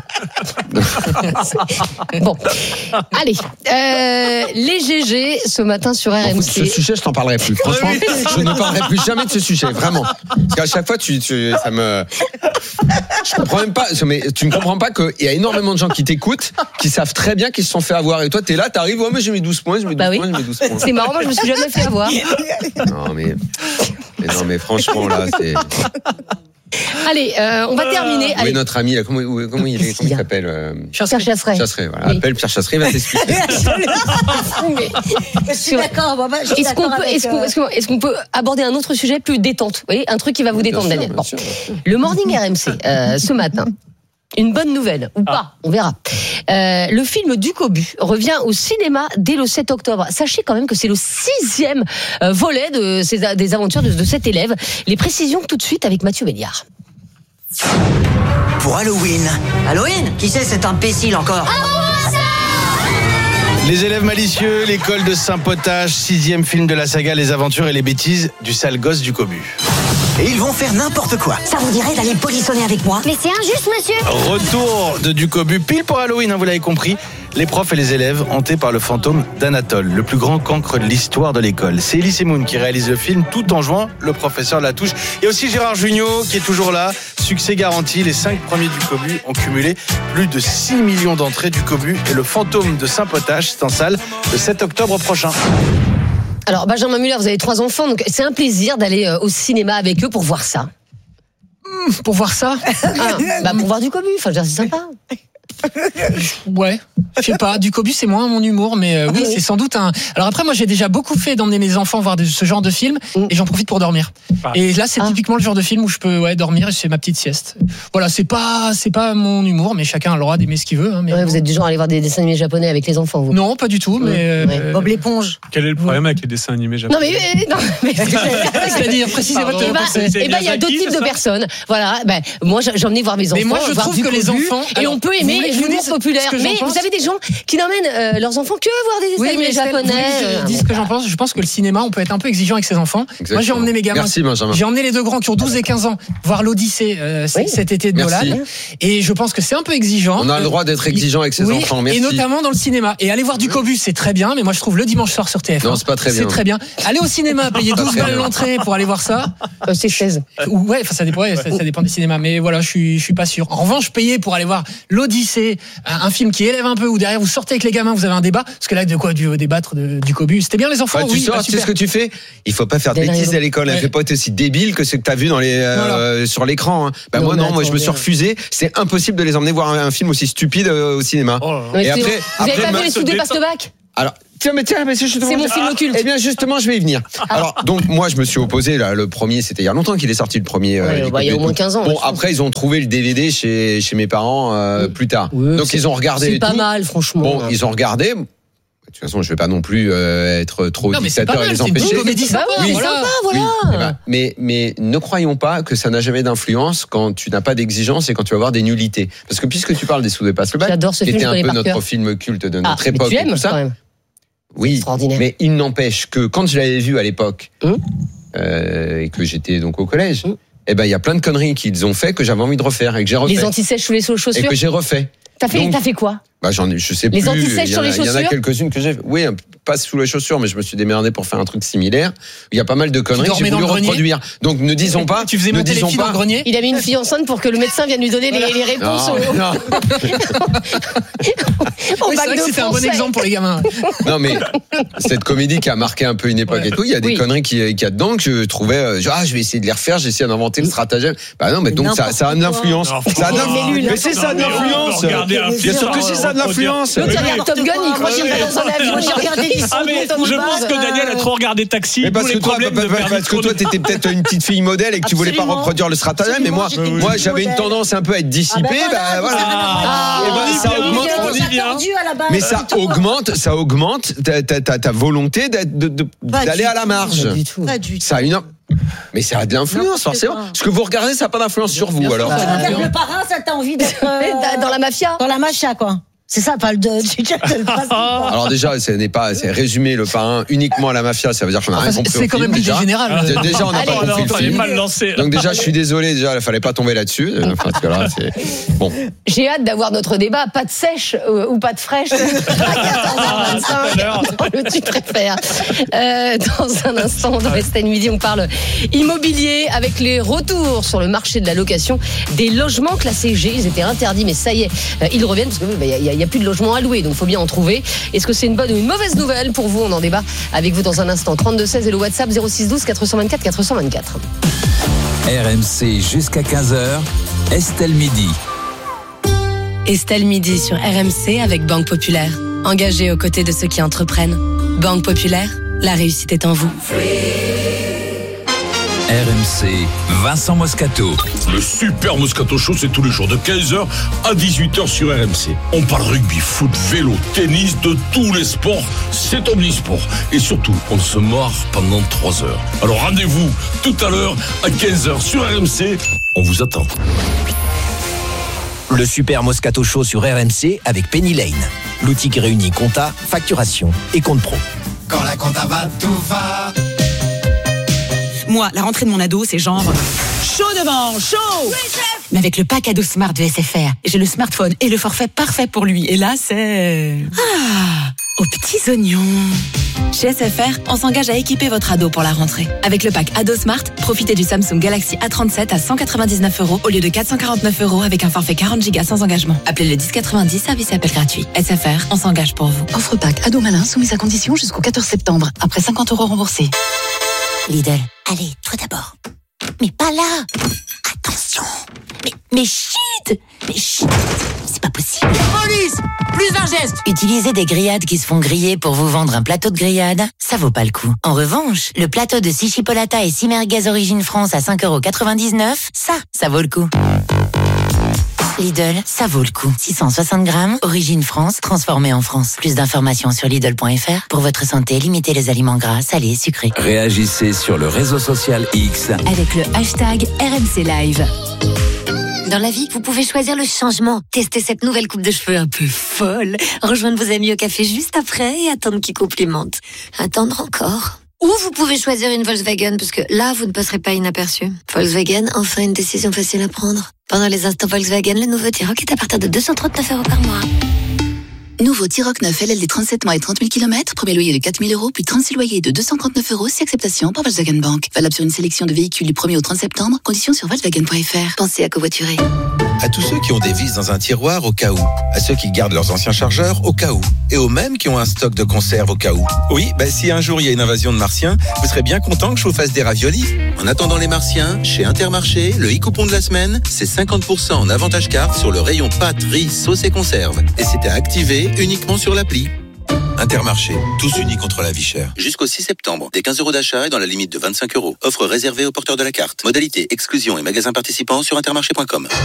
Bon. Allez. Les GG, ce matin sur RMC. Ce sujet, je t'en parlerai plus. Franchement, je ne parlerai plus jamais de ce sujet, vraiment. Parce qu'à chaque fois, ça me... Je comprends même pas, mais tu ne comprends pas qu'il y a énormément de gens qui t'écoutent, qui savent très bien qu'ils se sont fait avoir. Et toi, t'es là, t'arrives, mais j'ai mis 12 points, j'ai mis 12 points. C'est marrant, moi, je me suis jamais fait avoir. Non, mais franchement, là, c'est... Allez, on va terminer. Où est notre ami, là, comment il s'appelle Pierre Chasseret. Chasseret, voilà. Oui. Appelle Pierre Chasseret, il va t'expliquer. Je suis d'accord. Est-ce qu'on peut aborder un autre sujet plus détente? Oui, un truc qui va vous détendre, Daniel. Bon. Le Morning RMC, ce matin. Une bonne nouvelle, ou pas, on verra. Le film Ducobu revient au cinéma dès le 7 octobre. Sachez quand même que c'est le 6e volet des aventures de cet élève. Les précisions tout de suite avec Mathieu Béliard. Pour Halloween. Halloween? Qui c'est cet imbécile encore? Les élèves malicieux, l'école de Saint-Potage, 6e film de la saga Les aventures et les bêtises du sale gosse Ducobu. Et ils vont faire n'importe quoi. Ça vous dirait d'aller polissonner avec moi? Mais c'est injuste, monsieur. Retour de Ducobu, pile pour Halloween, vous l'avez compris. Les profs et les élèves hantés par le fantôme d'Anatole, le plus grand cancre de l'histoire de l'école. C'est Elie Semoun qui réalise le film tout en jouant le professeur Latouche. Il y a aussi Gérard Jugnot qui est toujours là. Succès garanti, les 5 premiers Ducobu ont cumulé plus de 6 millions d'entrées. Ducobu et le fantôme de Saint-Potage, c'est en salle le 7 octobre prochain. Alors, Benjamin Muller, vous avez 3 enfants, donc c'est un plaisir d'aller au cinéma avec eux pour voir ça. Pour voir ça? Pour voir Ducobu, enfin, c'est sympa. Ouais, je sais pas, Ducobu c'est moins mon humour, mais oui, c'est sans doute un... Alors après, moi j'ai déjà beaucoup fait d'emmener mes enfants voir ce genre de film, et j'en profite pour dormir. Et là c'est typiquement le genre de film où je peux dormir et je fais ma petite sieste. Voilà, c'est pas mon humour, mais chacun a le droit d'aimer ce qu'il veut. Mais vous êtes du genre à aller voir des dessins animés japonais avec les enfants, vous? Non, pas du tout, mais... Bob l'éponge. Quel est le problème avec les dessins animés japonais? Non mais c'est-à-dire, précisez votre pensée. Il y a 2 types de personnes. Voilà, moi j'ai emmené voir mes enfants. Mais moi je trouve que les enfants... Et on peut aimer l'humour populaire. Mais vous avez des gens qui n'emmènent leurs enfants que voir des dessins animés japonais. Je dis ce que j'en pense. Je pense que le cinéma, on peut être un peu exigeant avec ses enfants. Exactement. Moi, j'ai emmené mes gamins. Merci, Benjamin. J'ai emmené les 2 grands qui ont 12 et 15 ans voir l'Odyssée cet été de Nolan. Et je pense que c'est un peu exigeant. On a le droit d'être exigeant avec ses enfants. Merci. Et notamment dans le cinéma. Et aller voir Ducobu, c'est très bien. Mais moi, je trouve le dimanche soir sur TF1. Non, c'est pas très bien. C'est très bien. Aller au cinéma, payer 12 balles l'entrée pour aller voir ça. C'est 16. Ouais, ça dépend des cinémas. Mais voilà, je suis pas sûr. En revanche, payer pour aller voir l'Odyssée, un film qui élève un peu, ou derrière vous sortez avec les gamins, vous avez un débat, parce que là de quoi débattre de Ducobu, c'était bien les enfants. Tu sais ce que tu fais? Il faut pas faire de bêtises à l'école. Elle fait pas être aussi débile que ce que t'as vu dans sur l'écran. Moi non, moi je me suis refusé. C'est impossible de les emmener voir un film aussi stupide au cinéma. Et après, vous avez pas vu les Soudés Pastebac? Alors, tiens, c'est mon film occulte. Eh bien, justement, je vais y venir. Alors, donc, moi, je me suis opposé, là, le premier, c'était il y a longtemps qu'il est sorti, le premier. Il y a au moins 15 ans. Bon, après, ils ont trouvé le DVD chez mes parents, plus tard. Donc, ils ont regardé. C'est pas mal, franchement. Bon, ils ont regardé. toute façon, je vais pas non plus être trop dictateur et les empêcher. C'est une comédie sympa, voilà. Mais ne croyons pas que ça n'a jamais d'influence quand tu n'as pas d'exigence et quand tu vas avoir des nullités. Parce que puisque tu parles des Sous de passe le bac, qui était un peu notre film culte de notre époque tu aimes, et tout ça. Quand même. Oui, mais il n'empêche que quand je l'avais vu à l'époque et que j'étais donc au collège, il y a plein de conneries qu'ils ont fait que j'avais envie de refaire et que j'ai refait. Les anti-sèches sous les chaussures. Et que j'ai refait. T'as fait quoi? Je sais plus. Les anti-sèches sur les chaussures. Il y en a quelques-unes que j'ai. Oui, pas sous les chaussures, mais je me suis démerdé pour faire un truc similaire. Il y a pas mal de conneries que j'ai voulu reproduire. Donc ne disons pas. Tu faisais monter les filles dans le grenier. Il a mis une fille enceinte pour que le médecin vienne lui donner les réponses. Non. C'est vrai que c'était un bon exemple pour les gamins. Non, mais cette comédie qui a marqué un peu une époque et tout, il y a des conneries qu'il y a dedans que je trouvais. Je vais essayer de les refaire. J'ai essayé d'inventer le stratagème. Bah non, mais donc ça a de l'influence. Mais c'est ça de l'influence. Bien sûr que c'est ça de l'influence. L'autre, il regarde Top Gun, il croit qu'il va dans un avion, il regarde des je pense que Daniel a trop regardé Taxi. Mais parce que toi, t'étais peut-être une petite fille modèle et que tu voulais pas reproduire le stratagème. Mais moi, j'avais une tendance un peu à être dissipé. Ça augmente. Mais ça augmente ta volonté d'aller à la marge. Ça a une. Mais ça a de l'influence, forcément. Ce que vous regardez, ça n'a pas d'influence sur vous, alors. Le parrain, ça t'a envie d'être dans la mafia. Dans la mafia, quoi. C'est ça, pas le Alors déjà, c'est résumer le parrain uniquement à la mafia, ça veut dire qu'on a rien compris. C'est quand même l'idée générale. Déjà, on n'a pas compris le film. Mal lancé. Donc déjà, je suis désolé, il fallait pas tomber là-dessus. Parce que là, c'est bon. J'ai hâte d'avoir notre débat, pas de sèche ou pas de fraîche. Le tu préfères. Dans un instant, dans Estelle Midi, on parle immobilier avec les retours sur le marché de la location des logements classés G. Ils étaient interdits, mais ça y est, ils reviennent parce que il n'y a plus de logements à louer, donc il faut bien en trouver. Est-ce que c'est une bonne ou une mauvaise nouvelle pour vous? On en débat avec vous dans un instant. 32-16 et le WhatsApp 0612 424 424. RMC jusqu'à 15h, Estelle Midi. Estelle Midi sur RMC avec Banque Populaire. Engagée aux côtés de ceux qui entreprennent. Banque Populaire, la réussite est en vous. RMC, Vincent Moscato. Le super Moscato Show, c'est tous les jours de 15h à 18h sur RMC. On parle rugby, foot, vélo, tennis, de tous les sports. C'est omnisport. Et surtout, on se marre pendant 3 heures. Alors rendez-vous tout à l'heure à 15h sur RMC. On vous attend. Le super Moscato Show sur RMC avec Penny Lane. L'outil qui réunit compta, facturation et compte pro. Quand la compta va, tout va. Moi, la rentrée de mon ado, c'est genre chaud devant, chaud. Oui, chef. Mais avec le pack ado Smart de SFR, j'ai le smartphone et le forfait parfait pour lui. Et là, c'est aux petits oignons. Chez SFR, on s'engage à équiper votre ado pour la rentrée. Avec le pack ado Smart, profitez du Samsung Galaxy A37 à 199 € au lieu de 449 € avec un forfait 40 Go sans engagement. Appelez le 1090, service et appel gratuit. SFR, on s'engage pour vous. Offre pack ado malin soumise à condition jusqu'au 14 septembre. Après 50 € remboursés. Lidl. Allez, toi d'abord. Mais pas là. Attention. Mais chut. C'est pas possible. Police, plus d'un geste. Utiliser des grillades qui se font griller pour vous vendre un plateau de grillade, ça vaut pas le coup. En revanche, le plateau de 6 chipolata et 6 merguez Origine France à 5,99 €, ça vaut le coup. Lidl, ça vaut le coup. 660 grammes, Origine France, transformé en France. Plus d'informations sur Lidl.fr. Pour votre santé, limitez les aliments gras, salés et sucrés. Réagissez sur le réseau social X avec le hashtag RMC Live. Dans la vie, vous pouvez choisir le changement. Tester cette nouvelle coupe de cheveux un peu folle. Rejoindre vos amis au café juste après et attendre qu'ils complimentent. Attendre encore. Ou vous pouvez choisir une Volkswagen, parce que là, vous ne passerez pas inaperçu. Volkswagen, enfin une décision facile à prendre. Pendant les instants Volkswagen, le nouveau T-Roc est à partir de 239 € par mois. Nouveau T-Roc 9 LLD 37 mois et 30 000 km, premier loyer de 4 000 €, puis 36 loyers de 239 € si acceptation par Volkswagen Bank. Valable sur une sélection de véhicules du 1er au 30 septembre, conditions sur Volkswagen.fr. Pensez à covoiturer. À tous ceux qui ont des vis dans un tiroir au cas où, à ceux qui gardent leurs anciens chargeurs au cas où, et aux mêmes qui ont un stock de conserve au cas où. Oui, si un jour il y a une invasion de martiens, vous serez bien content que je vous fasse des raviolis. En attendant les martiens, chez Intermarché, le e-coupon de la semaine, c'est 50% en avantage carte sur le rayon pâtes, riz, sauce et conserve. Et c'est à activer uniquement sur l'appli. Intermarché, tous unis contre la vie chère. Jusqu'au 6 septembre, des 15 € d'achat et dans la limite de 25 €. Offre réservée aux porteurs de la carte. Modalité, exclusion et magasins participants sur intermarché.com.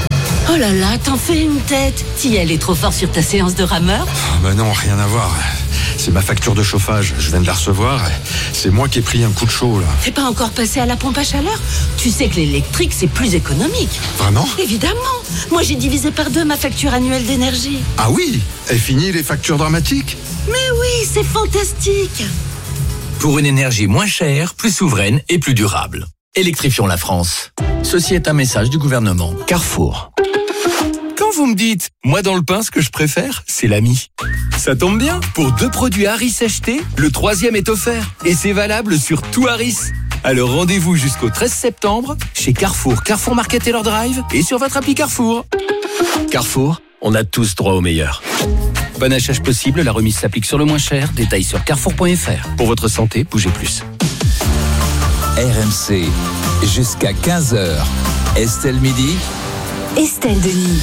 Oh là là, t'en fais une tête. T'y est trop fort sur ta séance de rameur? Bah non, rien à voir. C'est ma facture de chauffage, je viens de la recevoir. C'est moi qui ai pris un coup de chaud là. T'es pas encore passé à la pompe à chaleur? Tu sais que l'électrique c'est plus économique. Vraiment? Évidemment. Moi j'ai divisé par 2 ma facture annuelle d'énergie. Ah oui? Et fini les factures dramatiques? Mais oui, c'est fantastique. Pour une énergie moins chère, plus souveraine et plus durable. Électrifions la France. Ceci est un message du gouvernement. Carrefour. Quand vous me dites, moi dans le pain, ce que je préfère, c'est l'ami. Ça tombe bien, pour 2 produits Harris achetés, le 3e est offert. Et c'est valable sur tout Harris. Alors rendez-vous jusqu'au 13 septembre chez Carrefour, Carrefour Market et leur Drive et sur votre appli Carrefour. Carrefour, on a tous droit au meilleur. Bon achat possible, la remise s'applique sur le moins cher. Détails sur carrefour.fr. Pour votre santé, bougez plus. RMC, jusqu'à 15h. Estelle Midi. Estelle Denis.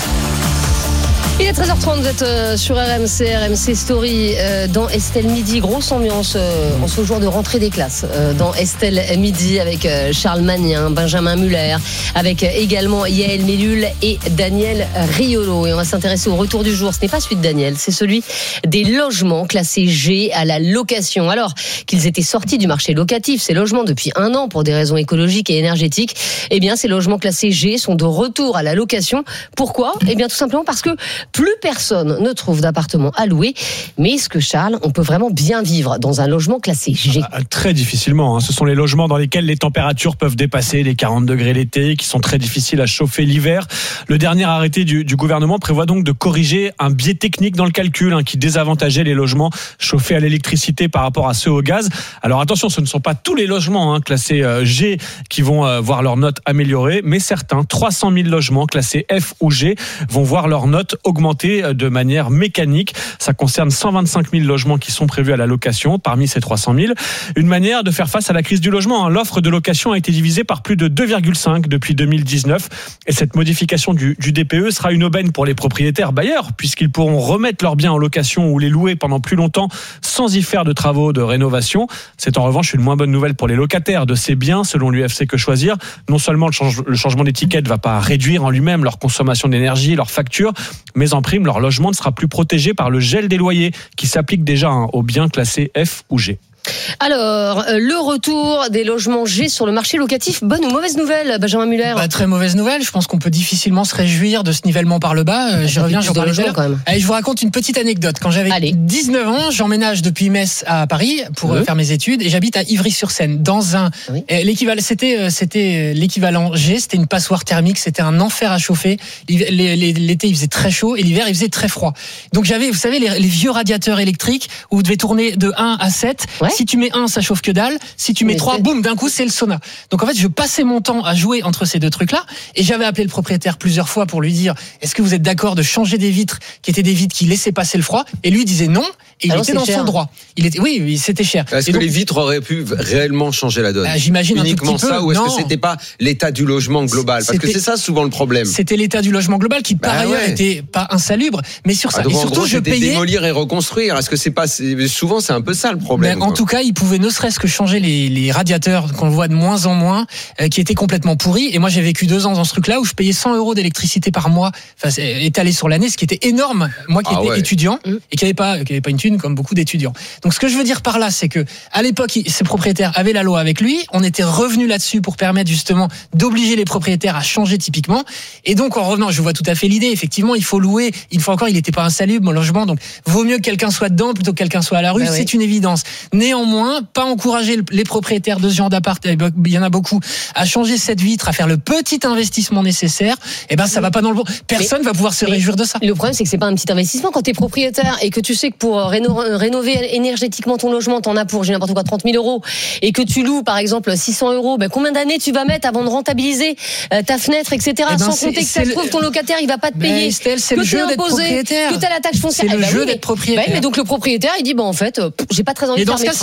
Il est 13h30, vous êtes sur RMC Story dans Estelle Midi. Grosse ambiance en ce jour de rentrée des classes dans Estelle Midi avec Charles Magnin, Benjamin Muller, avec également Yael Mellul et Daniel Riolo. Et on va s'intéresser au retour du jour. Ce n'est pas celui de Daniel, c'est celui des logements classés G à la location. Alors qu'ils étaient sortis du marché locatif, ces logements depuis 1 an pour des raisons écologiques et énergétiques, eh bien ces logements classés G sont de retour à la location. Pourquoi ? Eh bien tout simplement parce que plus personne ne trouve d'appartement à louer. Mais est-ce que, Charles, on peut vraiment bien vivre dans un logement classé G ? Très difficilement. Ce sont les logements dans lesquels les températures peuvent dépasser les 40 degrés l'été, qui sont très difficiles à chauffer l'hiver. Le dernier arrêté du gouvernement prévoit donc de corriger un biais technique dans le calcul qui désavantageait les logements chauffés à l'électricité par rapport à ceux au gaz. Alors attention, ce ne sont pas tous les logements classés G qui vont voir leur note améliorée, mais certains, 300 000 logements classés F ou G, vont voir leur note augmenter de manière mécanique. Ça concerne 125 000 logements qui sont prévus à la location parmi ces 300 000. Une manière de faire face à la crise du logement. L'offre de location a été divisée par plus de 2,5 depuis 2019. Et cette modification du DPE sera une aubaine pour les propriétaires bailleurs, puisqu'ils pourront remettre leurs biens en location ou les louer pendant plus longtemps sans y faire de travaux de rénovation. C'est en revanche une moins bonne nouvelle pour les locataires de ces biens, selon l'UFC Que Choisir. Non seulement le changement d'étiquette ne va pas réduire en lui-même leur consommation d'énergie, leur facture, mais en prime, leur logement ne sera plus protégé par le gel des loyers qui s'applique déjà aux biens classés F ou G. Alors, le retour des logements G sur le marché locatif, bonne ou mauvaise nouvelle, Benjamin Muller ? Très mauvaise nouvelle. Je pense qu'on peut difficilement se réjouir de ce nivellement par le bas. J'y reviens, j'en parlais quand même. Allez, je vous raconte une petite anecdote. Quand j'avais 19 ans, j'emménage depuis Metz à Paris pour faire mes études et j'habite à Ivry-sur-Seine dans un l'équivalent. C'était l'équivalent G. C'était une passoire thermique. C'était un enfer à chauffer. L'été il faisait très chaud et l'hiver il faisait très froid. Donc j'avais, vous savez, les vieux radiateurs électriques où vous devez tourner de 1 à 7. Si tu mets 1, ça chauffe que dalle. Si tu mets 3, boum, d'un coup, c'est le sauna. Donc en fait, je passais mon temps à jouer entre ces deux trucs-là. Et j'avais appelé le propriétaire plusieurs fois pour lui dire, est-ce que vous êtes d'accord de changer des vitres qui étaient des vitres qui laissaient passer le froid? Et lui disait non. Et il était dans son droit. Oui, c'était cher. Est-ce que les vitres auraient pu réellement changer la donne? J'imagine uniquement un tout petit ça, peu. ou est-ce Non. que c'était pas l'état du logement global? Parce que c'est ça souvent le problème. C'était l'état du logement global qui par ailleurs était pas insalubre, mais sur ça. Donc, et surtout, en gros, je payais démolir et reconstruire. Est-ce que c'est pas souvent c'est un peu ça le problème? En tout cas, ils pouvaient ne serait-ce que changer les radiateurs qu'on voit de moins en moins, qui étaient complètement pourris. Et moi, j'ai vécu 2 ans dans ce truc-là où je payais 100 € d'électricité par mois, étalé sur l'année, ce qui était énorme. Moi qui étais étudiant et qui avait pas une thune comme beaucoup d'étudiants. Donc, ce que je veux dire par là, c'est que à l'époque, ces propriétaires avaient la loi avec lui. On était revenu là-dessus pour permettre justement d'obliger les propriétaires à changer typiquement. Et donc, en revenant, je vois tout à fait l'idée. Effectivement, il faut louer. Une fois encore, il n'était pas insalubre, mon logement. Donc, vaut mieux que quelqu'un soit dedans plutôt que quelqu'un soit à la rue. C'est une évidence. Néanmoins, pas encourager les propriétaires de ce genre d'appart, il y en a beaucoup, à changer cette vitre, à faire le petit investissement nécessaire. Ça va pas dans le bon. Personne va pouvoir se réjouir de ça. Le problème, c'est que c'est pas un petit investissement quand tu es propriétaire et que tu sais que pour rénover énergétiquement ton logement, t'en as pour, j'ai n'importe quoi, 30 000 € et que tu loues, par exemple, 600 €, combien d'années tu vas mettre avant de rentabiliser ta fenêtre, etc. Sans compter que ça se trouve, ton locataire, il va pas te payer. Estelle, c'est le jeu d'être propriétaire. Que t'as la taxe foncière. C'est le jeu d'être propriétaire. Mais donc le propriétaire, il dit, en fait, j'ai pas très envie de faire mes travaux.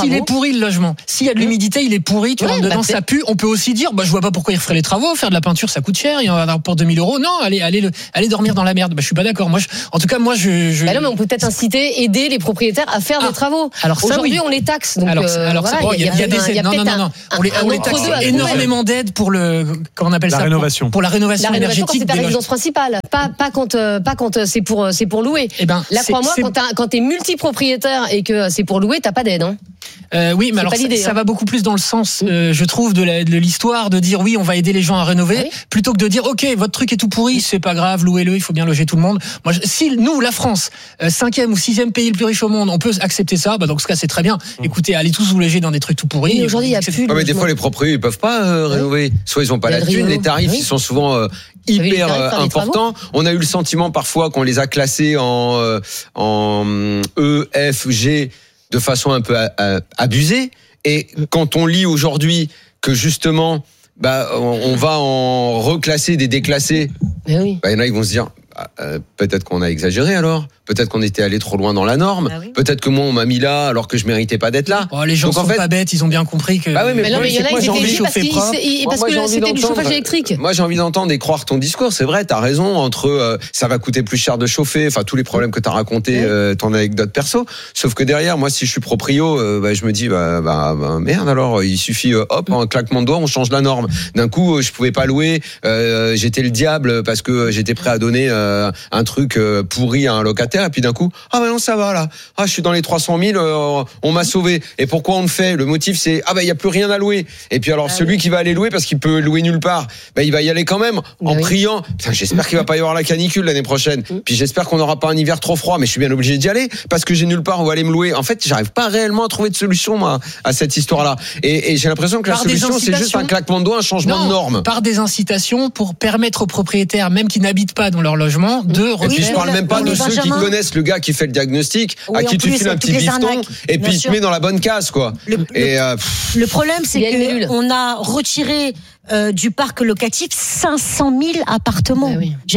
s'il est pourri le logement, s'il y a de l'humidité, il est pourri, tu rentres dedans, ça pue. On peut aussi dire, je vois pas pourquoi il ferait les travaux, faire de la peinture, ça coûte cher, il y en a pour 2000 €. Non, allez dormir dans la merde. Je suis pas d'accord. En tout cas, non, mais on peut peut-être inciter, aider les propriétaires à faire des travaux. Alors ça, aujourd'hui, on les taxe. Donc, il y a des aides. Non. On les taxe énormément d'aides pour comment on appelle ça? Rénovation. Pour la rénovation énergétique. C'est ta résidence principale, pas quand c'est pour louer. Là, crois-moi, quand t'es multipropriétaire et que c'est pour louer, t'as pas d'aide. Oui, mais alors ça va beaucoup plus dans le sens, je trouve, de l'histoire de dire oui, on va aider les gens à rénover, plutôt que de dire ok, votre truc est tout pourri, c'est pas grave, louez-le, il faut bien loger tout le monde. Moi, si nous, la France, 5e ou 6e pays le plus riche au monde, on peut accepter ça, dans ce cas, c'est très bien. Écoutez, allez tous vous loger dans des trucs tout pourris. Mais aujourd'hui, il y a plus. Mais des fois, les propriétaires, ils peuvent pas rénover. Soit ils ont pas la thune, les tarifs, ils sont souvent hyper importants. On a eu le sentiment parfois qu'on les a classés en E, F, G de façon un peu abusée. Et quand on lit aujourd'hui que justement, on va en reclasser des déclassés, il y en a, ils vont se dire, peut-être qu'on a exagéré alors. Peut-être qu'on était allé trop loin dans la norme. Peut-être que moi on m'a mis là alors que je méritais pas d'être là. Les gens sont pas bêtes, ils ont bien compris que. Mais il y en a qui étaient obligés parce que c'était du chauffage électrique. Moi j'ai envie d'entendre et croire ton discours. C'est vrai, t'as raison. Entre ça va coûter plus cher de chauffer, enfin tous les problèmes que t'as raconté, ton anecdote perso. Sauf que derrière, moi si je suis proprio, je me dis merde alors il suffit un claquement de doigts, on change la norme. D'un coup je pouvais pas louer, j'étais le diable parce que j'étais prêt à donner un truc pourri à un locataire. Et puis d'un coup, non, ça va là. Je suis dans les 300 000, on m'a sauvé. Et pourquoi on le fait? Le motif c'est il y a plus rien à louer. Et puis alors celui qui va aller louer parce qu'il peut louer nulle part, il va y aller quand même en priant. Putain, j'espère qu'il va pas y avoir la canicule l'année prochaine. Puis j'espère qu'on n'aura pas un hiver trop froid, mais je suis bien obligé d'y aller parce que j'ai nulle part où aller me louer. En fait, j'arrive pas réellement à trouver de solution moi à cette histoire-là. Et j'ai l'impression que la solution c'est juste un claquement de doigts, un changement de norme. Par des incitations pour permettre aux propriétaires, même qui n'habitent pas dans leur logement, de refaire. Et puis je parle même pas de ceux qui connaissent le gars qui fait le diagnostic, à qui tu files un petit bifton et puis il te met dans la bonne case quoi. Le problème c'est que on a retiré du parc locatif 500 000 appartements.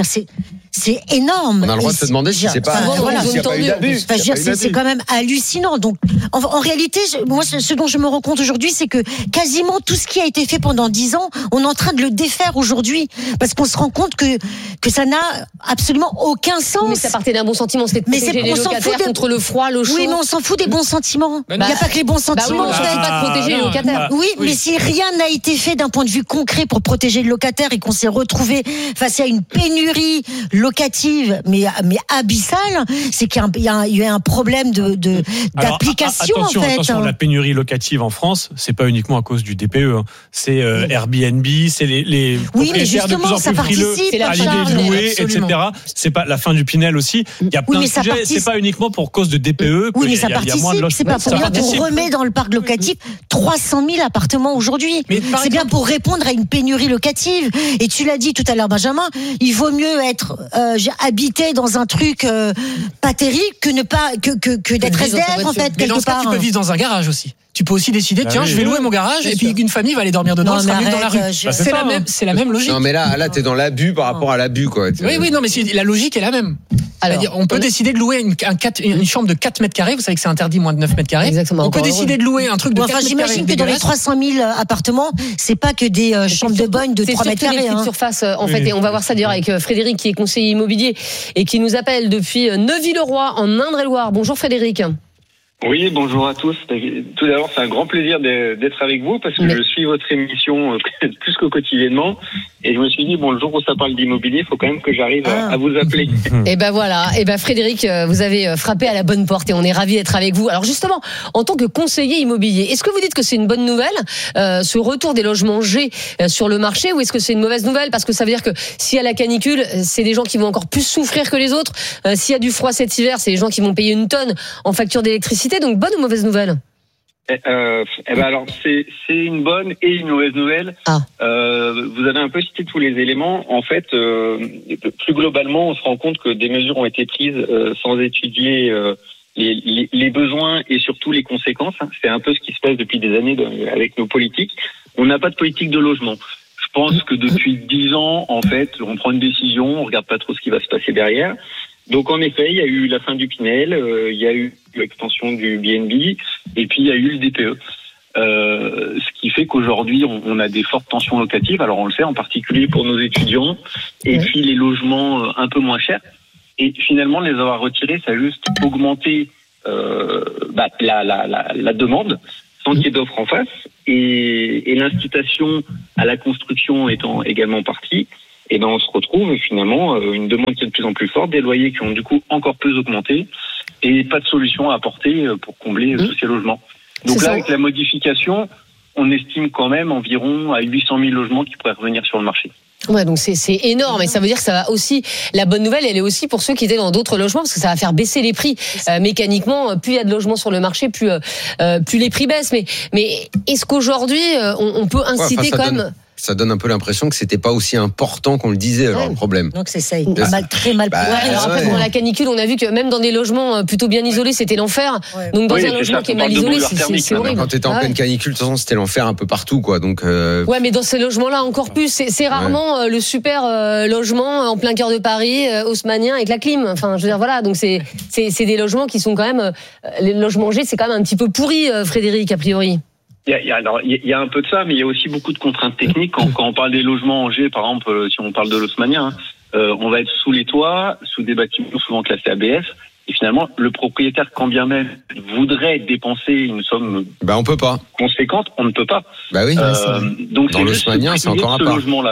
C'est énorme. On a le droit de se demander si c'est pas s'il n'y a pas eu d'abus. C'est quand même hallucinant. Donc, en réalité, moi, ce dont je me rends compte aujourd'hui, c'est que quasiment tout ce qui a été fait pendant 10 ans, on est en train de le défaire aujourd'hui, parce qu'on se rend compte que ça n'a absolument aucun sens. Mais ça partait d'un bon sentiment, c'était de protéger les locataires contre le froid, le chaud. Oui, mais on s'en fout des bons sentiments. Il n'y a pas que les bons sentiments. On ne peut pas protéger les locataires. Oui, mais si rien n'a été fait d'un point de vue concret pour protéger le locataire et qu'on s'est retrouvé face à une pénurie locative, mais abyssale, c'est qu'il y a eu un problème d'application. Attention, la pénurie locative en France, c'est pas uniquement à cause du DPE. C'est Airbnb, c'est les propriétaires de plus en plus frileux à l'idée de louer, etc. C'est pas la fin du Pinel aussi. Il y a plein de sujets. C'est pas uniquement pour cause de DPE. Oui, mais ça participe. C'est pas pour rien qu'on remet dans le parc locatif 300 000 appartements aujourd'hui. C'est bien pour répondre à une pénurie locative. Et tu l'as dit tout à l'heure, Benjamin, il vaut mieux être habité dans un truc pas terrible que d'être SDF en fait. Mais dans ce cas, tu peux vivre dans un garage aussi. Tu peux aussi décider, je vais louer mon garage et puis une famille va aller dormir dedans, sera mieux dans la rue. C'est la même logique. Non, mais là, t'es dans l'abus par rapport à l'abus, quoi. Oui, non, mais la logique est la même. C'est-à-dire, on peut décider de louer une chambre de 4 mètres carrés. Vous savez que c'est interdit moins de 9 mètres carrés. Exactement. On peut décider de louer un truc de 4 mètres carrés. J'imagine que dans les 300 000 appartements, c'est pas que des chambres de bonne de 3 mètres carrés. C'est surtout les surface, en fait. Et on va voir ça d'ailleurs avec Frédéric, qui est conseiller immobilier et qui nous appelle depuis Neuville-le-Roi, en Indre-et-Loire. Bonjour Frédéric. Oui, bonjour à tous. Tout d'abord, c'est un grand plaisir d'être avec vous parce que je suis votre émission plus que quotidiennement. Et je me suis dit, le jour où ça parle d'immobilier, il faut quand même que j'arrive à vous appeler. Et ben voilà. Et ben Frédéric, vous avez frappé à la bonne porte et on est ravis d'être avec vous. Alors justement, en tant que conseiller immobilier, est-ce que vous dites que c'est une bonne nouvelle, ce retour des logements G sur le marché, ou est-ce que c'est une mauvaise nouvelle parce que ça veut dire que s'il y a la canicule, c'est des gens qui vont encore plus souffrir que les autres. S'il y a du froid cet hiver, c'est des gens qui vont payer une tonne en facture d'électricité. Donc bonne ou mauvaise nouvelle? Alors c'est une bonne et une mauvaise nouvelle. Vous avez un peu cité tous les éléments. En fait, plus globalement, on se rend compte que des mesures ont été prises sans étudier les besoins et surtout les conséquences. C'est un peu ce qui se passe depuis des années avec nos politiques. On n'a pas de politique de logement. Je pense que depuis 10 ans, en fait, on prend une décision, on regarde pas trop ce qui va se passer derrière. Donc en effet, il y a eu la fin du Pinel, il y a eu l'extension du BNB, et puis il y a eu le DPE. Ce qui fait qu'aujourd'hui, on a des fortes tensions locatives. Alors on le sait, en particulier pour nos étudiants, et puis les logements un peu moins chers. Et finalement, les avoir retirés, ça a juste augmenté la demande, sans qu'il y ait d'offres en face, et l'incitation à la construction étant également partie. Et ben on se retrouve finalement une demande qui est de plus en plus forte, des loyers qui ont du coup encore plus augmenté, et pas de solution à apporter pour combler tous ces logements. Donc là, avec la modification, on estime quand même environ à 800 000 logements qui pourraient revenir sur le marché. Ouais, donc c'est énorme, et ça veut dire que ça va aussi. La bonne nouvelle, elle est aussi pour ceux qui étaient dans d'autres logements, parce que ça va faire baisser les prix mécaniquement. Plus il y a de logements sur le marché, plus les prix baissent. Mais est-ce qu'aujourd'hui on peut inciter ça donne un peu l'impression que c'était pas aussi important qu'on le disait, alors, le problème. Donc c'est ça, très mal. Pendant la canicule, on a vu que même dans des logements plutôt bien isolés, c'était l'enfer. Donc dans un logement qui est mal isolé, c'est horrible. Quand t'étais en pleine canicule, de toute façon, c'était l'enfer un peu partout, quoi. Donc. Ouais, mais dans ces logements-là encore plus. C'est rarement le super logement en plein cœur de Paris, haussmannien avec la clim. Enfin, je veux dire, voilà. Donc c'est des logements qui sont quand même les logements G, c'est quand même un petit peu pourri, Frédéric, a priori. Il y a un peu de ça, mais il y a aussi beaucoup de contraintes techniques. Quand on parle des logements en G, par exemple, si on parle de l'haussmannien, on va être sous les toits, sous des bâtiments souvent classés ABF. Et finalement, le propriétaire, quand bien même voudrait dépenser une somme on peut pas. Conséquente, on ne peut pas. Bah oui. Donc dans l'haussmannien, c'est encore un part. Logement-là.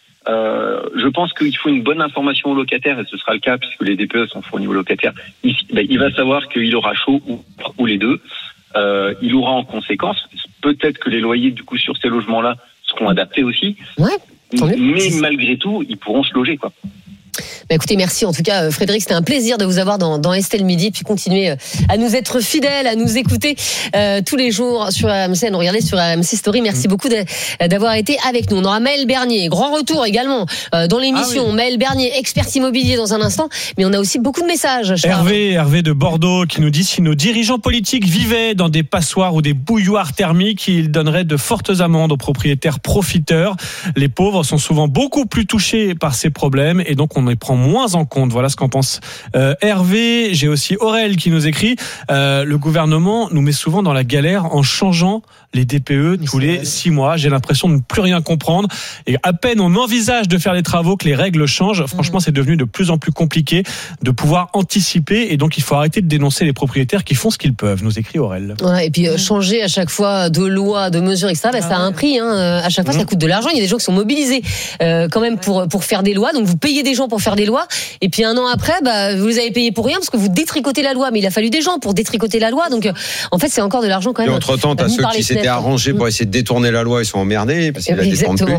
Je pense qu'il faut une bonne information aux locataires, et ce sera le cas puisque les DPE sont fournis aux locataires. Il va savoir qu'il aura chaud ou les deux. Il aura en conséquence, peut-être que les loyers du coup sur ces logements-là seront adaptés aussi, mais malgré tout, ils pourront se loger, quoi. Écoutez, merci en tout cas Frédéric, c'était un plaisir de vous avoir dans Estelle Midi, puis continuer à nous être fidèles, à nous écouter tous les jours sur RMC, à nous regarder sur RMC Story. Merci beaucoup d'avoir été avec nous. On aura Maël Bernier, grand retour également dans l'émission. Maël Bernier, expert immobilier dans un instant, mais on a aussi beaucoup de messages. Hervé de Bordeaux qui nous dit: si nos dirigeants politiques vivaient dans des passoires ou des bouilloires thermiques, ils donneraient de fortes amendes aux propriétaires profiteurs. Les pauvres sont souvent beaucoup plus touchés par ces problèmes, et donc on les prend moins en compte. Voilà ce qu'en pense Hervé. J'ai aussi Aurel qui nous écrit: le gouvernement nous met souvent dans la galère en changeant les DPE tous les 6 mois. J'ai l'impression de ne plus rien comprendre, et à peine on envisage de faire les travaux que les règles changent. Franchement, c'est devenu de plus en plus compliqué de pouvoir anticiper, et donc il faut arrêter de dénoncer les propriétaires qui font ce qu'ils peuvent, nous écrit Aurel. Ouais, et puis changer à chaque fois de loi, de mesures, etc., ça a un prix, à chaque fois ça coûte de l'argent. Il y a des gens qui sont mobilisés quand même pour faire des lois, donc vous payez des gens pour faire des lois, et puis un an après, vous les avez payés pour rien parce que vous détricotez la loi, mais il a fallu des gens pour détricoter la loi, donc en fait c'est encore de l'argent quand même. Et entre-temps, t'as ceux qui s'étaient arrangés pour essayer de détourner la loi, ils sont emmerdés parce qu'ils la défendent plus.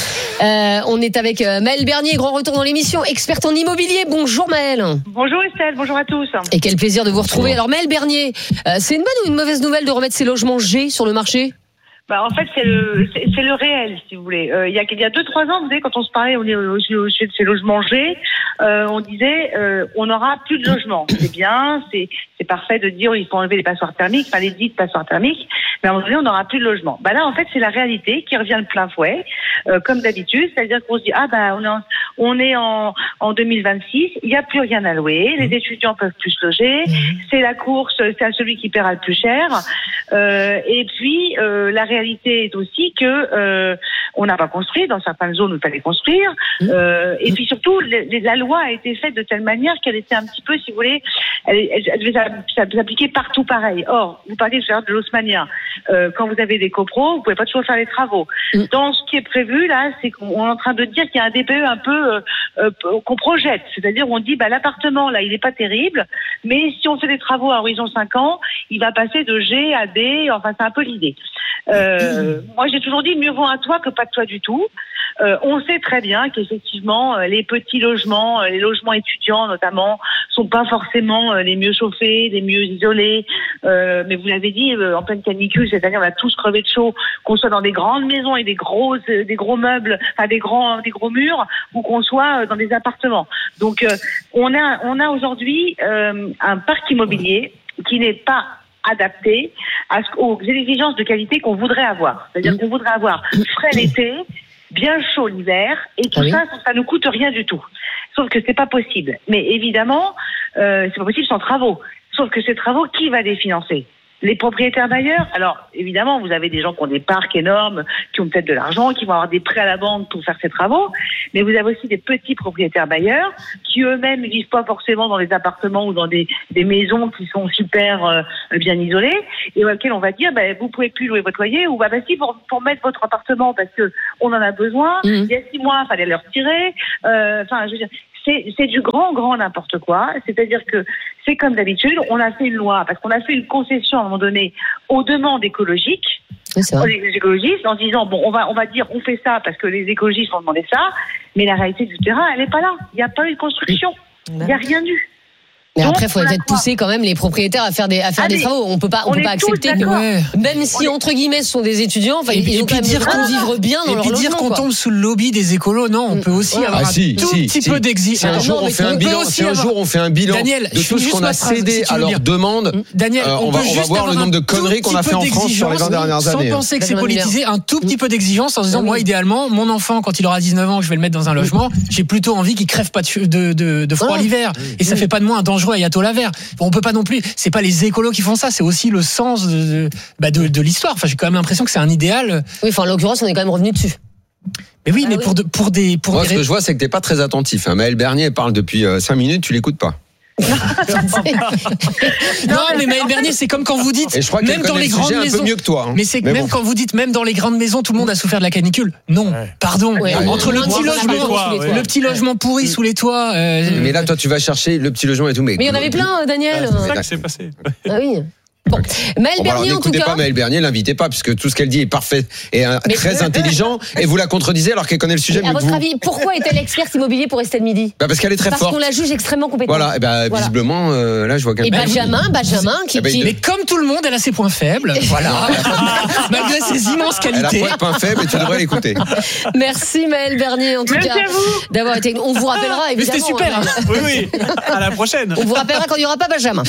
On est avec Maël Bernier, grand retour dans l'émission, experte en immobilier. Bonjour Maël. Bonjour Estelle, bonjour à tous. Et quel plaisir de vous retrouver. Alors Maël Bernier, c'est une bonne ou une mauvaise nouvelle de remettre ces logements G sur le marché? En fait, c'est le réel, si vous voulez. Il y a 2-3 ans, vous savez, quand on se parlait au sujet de ces logements G, on disait on n'aura plus de logements. C'est bien, c'est parfait de dire il faut enlever les passoires thermiques, les dites passoires thermiques, mais à un moment donné, on n'aura plus de logements. Là, en fait, c'est la réalité qui revient de plein fouet, comme d'habitude, c'est-à-dire qu'on se dit on est en 2026, il n'y a plus rien à louer, les étudiants peuvent plus se loger, c'est la course, c'est à celui qui paiera le plus cher, et puis la réalité est aussi que on n'a pas construit dans certaines zones où il fallait construire, et puis surtout la loi a été faite de telle manière qu'elle était un petit peu, si vous voulez, elle devait s'appliquer partout pareil. Or, vous parlez de l'haussmannien, quand vous avez des copros, vous pouvez pas toujours faire les travaux. Dans ce qui est prévu là, c'est qu'on est en train de dire qu'il y a un DPE un peu qu'on projette, c'est-à-dire on dit l'appartement là il est pas terrible, mais si on fait des travaux à horizon 5 ans, il va passer de G à D, enfin c'est un peu l'idée. Moi j'ai toujours dit mieux vaut un toit que pas de toit du tout. On sait très bien qu'effectivement les petits logements, les logements étudiants notamment, sont pas forcément les mieux chauffés, les mieux isolés. Mais vous l'avez dit, en pleine canicule cette année, on a tous crevé de chaud, qu'on soit dans des grandes maisons et des gros meubles, des gros murs, ou qu'on soit dans des appartements. Donc on a aujourd'hui un parc immobilier qui n'est pas adapté aux exigences de qualité qu'on voudrait avoir. C'est-à-dire qu'on voudrait avoir frais l'été, bien chaud l'hiver, et tout ça nous coûte rien du tout. Sauf que c'est pas possible. Mais évidemment, c'est pas possible sans travaux. Sauf que ces travaux, qui va les financer ? Les propriétaires bailleurs. Alors, évidemment, vous avez des gens qui ont des parcs énormes, qui ont peut-être de l'argent, qui vont avoir des prêts à la banque pour faire ces travaux. Mais vous avez aussi des petits propriétaires bailleurs qui eux-mêmes ne vivent pas forcément dans des appartements ou dans des maisons qui sont super bien isolées et auxquels on va dire, vous pouvez plus louer votre loyer ou si pour mettre votre appartement parce que on en a besoin. Il y a 6 mois, il fallait le retirer. Je veux dire. C'est du grand n'importe quoi. C'est-à-dire que c'est comme d'habitude, on a fait une loi, parce qu'on a fait une concession à un moment donné aux demandes écologiques, les écologistes, en disant, on va dire, on fait ça parce que les écologistes ont demandé ça, mais la réalité du terrain, elle n'est pas là. Il n'y a pas eu de construction. Il n'y a rien eu. Mais après, il faut peut-être pousser quand même les propriétaires à faire des travaux. On peut pas accepter que, même si entre guillemets ce sont des étudiants, ils ont quand même dire qu'on vivre bien dans leur logement. Et puis dire qu'on tombe sous le lobby des écolos, non, on peut aussi avoir un tout petit peu d'exigence. Si un jour on fait un bilan de tout ce qu'on a cédé à leur demande, Daniel, on va voir le nombre de conneries qu'on a fait en France sur les 20 dernières années. Sans penser que c'est politisé, un tout petit peu d'exigence en disant, moi, idéalement, mon enfant, quand il aura 19 ans, je vais le mettre dans un logement, j'ai plutôt envie qu'il crève pas de froid l'hiver. Et ça fait pas de moi un dangereux ayatollah vert. On peut pas non plus. C'est pas les écolos qui font ça. C'est aussi le sens de l'histoire. Enfin, j'ai quand même l'impression que c'est un idéal. Oui, en l'occurrence, on est quand même revenu dessus. Mais oui, mais pour des. Moi, ce que je vois, c'est que t'es pas très attentif. Maël Bernier parle depuis 5 minutes, tu l'écoutes pas. Non, mais Maël Bernier, c'est comme quand vous dites, même dans les grandes maisons, un peu mieux que toi, hein. Mais c'est même quand vous dites, même dans les grandes maisons, tout le monde a souffert de la canicule. Non, pardon. Entre le petit logement pourri sous les toits. Mais là, toi, tu vas chercher le petit logement et tout. Mais il y en avait plein, Daniel. C'est ça qui s'est passé. Ah oui. Bon, Maël Bernier en tout cas. N'écoutez pas Maël Bernier, l'invitez pas, puisque tout ce qu'elle dit est parfait et très intelligent, et vous la contredisez alors qu'elle connaît le sujet. À votre avis, pourquoi est-elle experte immobilier pour Estelle Midi ? Parce qu'elle est très forte. Parce qu'on la juge extrêmement compétente. Voilà, visiblement, là je vois qu'elle. Et Benjamin, qui. Mais comme tout le monde, elle a ses points faibles. Voilà. Malgré ses immenses qualités. Elle a points faibles et tu devrais l'écouter. Merci Maël Bernier en tout cas d'avoir été. On vous rappellera évidemment. C'était super. Oui. À la prochaine. On vous rappellera quand il n'y aura pas Benjamin.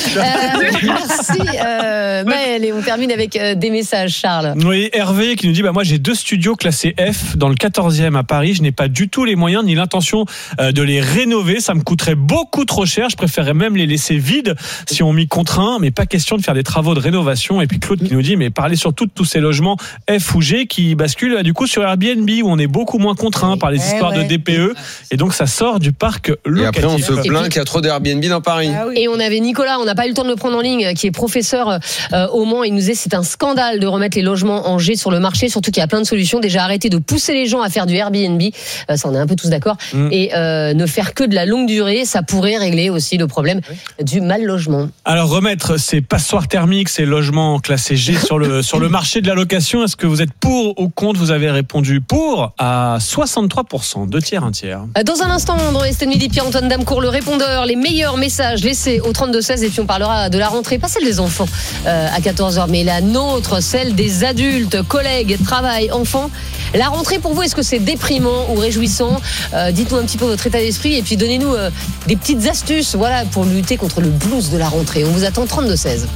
Merci. Maël, et on termine avec des messages, Charles. Oui, Hervé qui nous dit moi j'ai 2 studios classés F dans le 14e à Paris, je n'ai pas du tout les moyens ni l'intention de les rénover, ça me coûterait beaucoup trop cher, je préférerais même les laisser vides si on m'y contraint, mais pas question de faire des travaux de rénovation. Et puis Claude qui nous dit parlez surtout de tous ces logements F ou G qui basculent du coup sur Airbnb où on est beaucoup moins contraint par les histoires de DPE et donc ça sort du parc locatif. Et après on se plaint qu'il y a trop d'Airbnb dans Paris. Et on avait Nicolas, on n'a pas eu le temps de le prendre en ligne, qui est professeur au Mans. Il nous disait c'est un scandale de remettre les logements en G sur le marché, surtout qu'il y a plein de solutions. Déjà arrêter de pousser les gens à faire du Airbnb, ça on est un peu tous d'accord, et ne faire que de la longue durée, ça pourrait régler aussi le problème du mal logement. Alors remettre ces passoires thermiques, ces logements classés G sur le marché de la location, est-ce que vous êtes pour ou contre ? Vous avez répondu pour à 63%, 2 tiers, 1 tiers. Dans un instant, dans Estelle Midi, Pierre-Antoine Damecourt, le répondeur, les meilleurs messages laissés au 32-16, et puis on parlera de la rentrée, pas celle des enfants à 14h, mais la nôtre, celle des adultes, collègues, travail, enfants. La rentrée pour vous, est-ce que c'est déprimant ou réjouissant ? Dites-nous un petit peu votre état d'esprit et puis donnez-nous des petites astuces pour lutter contre le blues de la rentrée. On vous attend 32-16.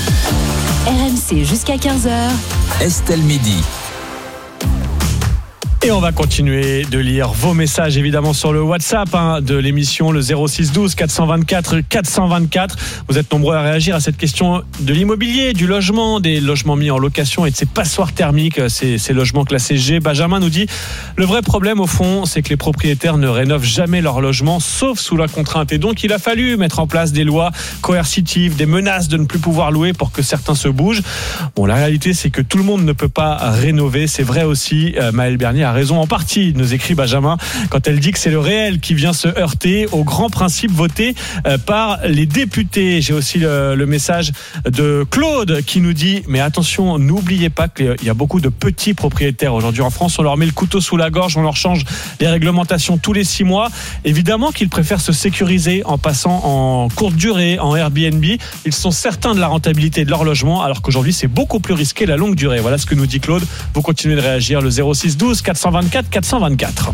RMC jusqu'à 15h. Estelle Midi. Et on va continuer de lire vos messages évidemment sur le WhatsApp de l'émission, le 06 12 424 424. Vous êtes nombreux à réagir à cette question de l'immobilier, du logement, des logements mis en location et de ces passoires thermiques, ces logements classés G. Benjamin nous dit le vrai problème au fond, c'est que les propriétaires ne rénovent jamais leur logement sauf sous la contrainte. Et donc il a fallu mettre en place des lois coercitives, des menaces de ne plus pouvoir louer pour que certains se bougent. Bon, la réalité c'est que tout le monde ne peut pas rénover. C'est vrai aussi, Maël Bernier a raison en partie, nous écrit Benjamin, quand elle dit que c'est le réel qui vient se heurter aux grands principes votés par les députés. J'ai aussi le message de Claude qui nous dit mais attention, n'oubliez pas qu'il y a beaucoup de petits propriétaires aujourd'hui en France, on leur met le couteau sous la gorge, on leur change les réglementations tous les 6 mois. Évidemment qu'ils préfèrent se sécuriser en passant en courte durée, en Airbnb. Ils sont certains de la rentabilité de leur logement alors qu'aujourd'hui c'est beaucoup plus risqué la longue durée. Voilà ce que nous dit Claude. Vous continuez de réagir, le 06 12 424 424.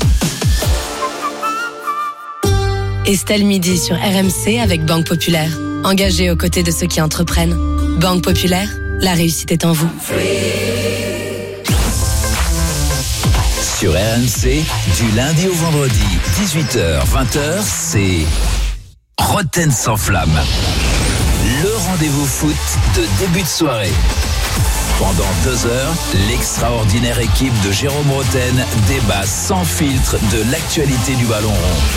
Estelle Midi sur RMC avec Banque Populaire. Engagée aux côtés de ceux qui entreprennent. Banque Populaire, la réussite est en vous. Sur RMC, du lundi au vendredi, 18h, 20h, c'est Roten sans flamme. Le rendez-vous foot de début de soirée. Pendant 2 heures, l'extraordinaire équipe de Jérôme Roten débat sans filtre de l'actualité du ballon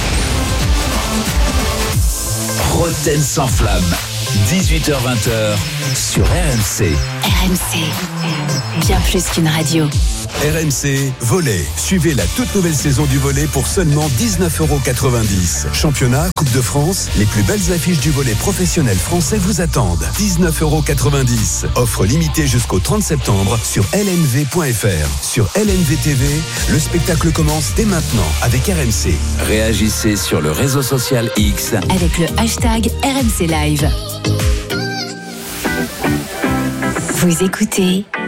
rond. Roten sans flamme, 18h-20h sur RMC. RMC, bien plus qu'une radio. RMC Volley. Suivez la toute nouvelle saison du volley pour seulement 19,90 €. Championnat, Coupe de France, les plus belles affiches du volley professionnel français vous attendent. 19,90 €. Offre limitée jusqu'au 30 septembre sur lnv.fr. Sur LNV TV, le spectacle commence dès maintenant avec RMC. Réagissez sur le réseau social X avec le hashtag RMC Live. Vous écoutez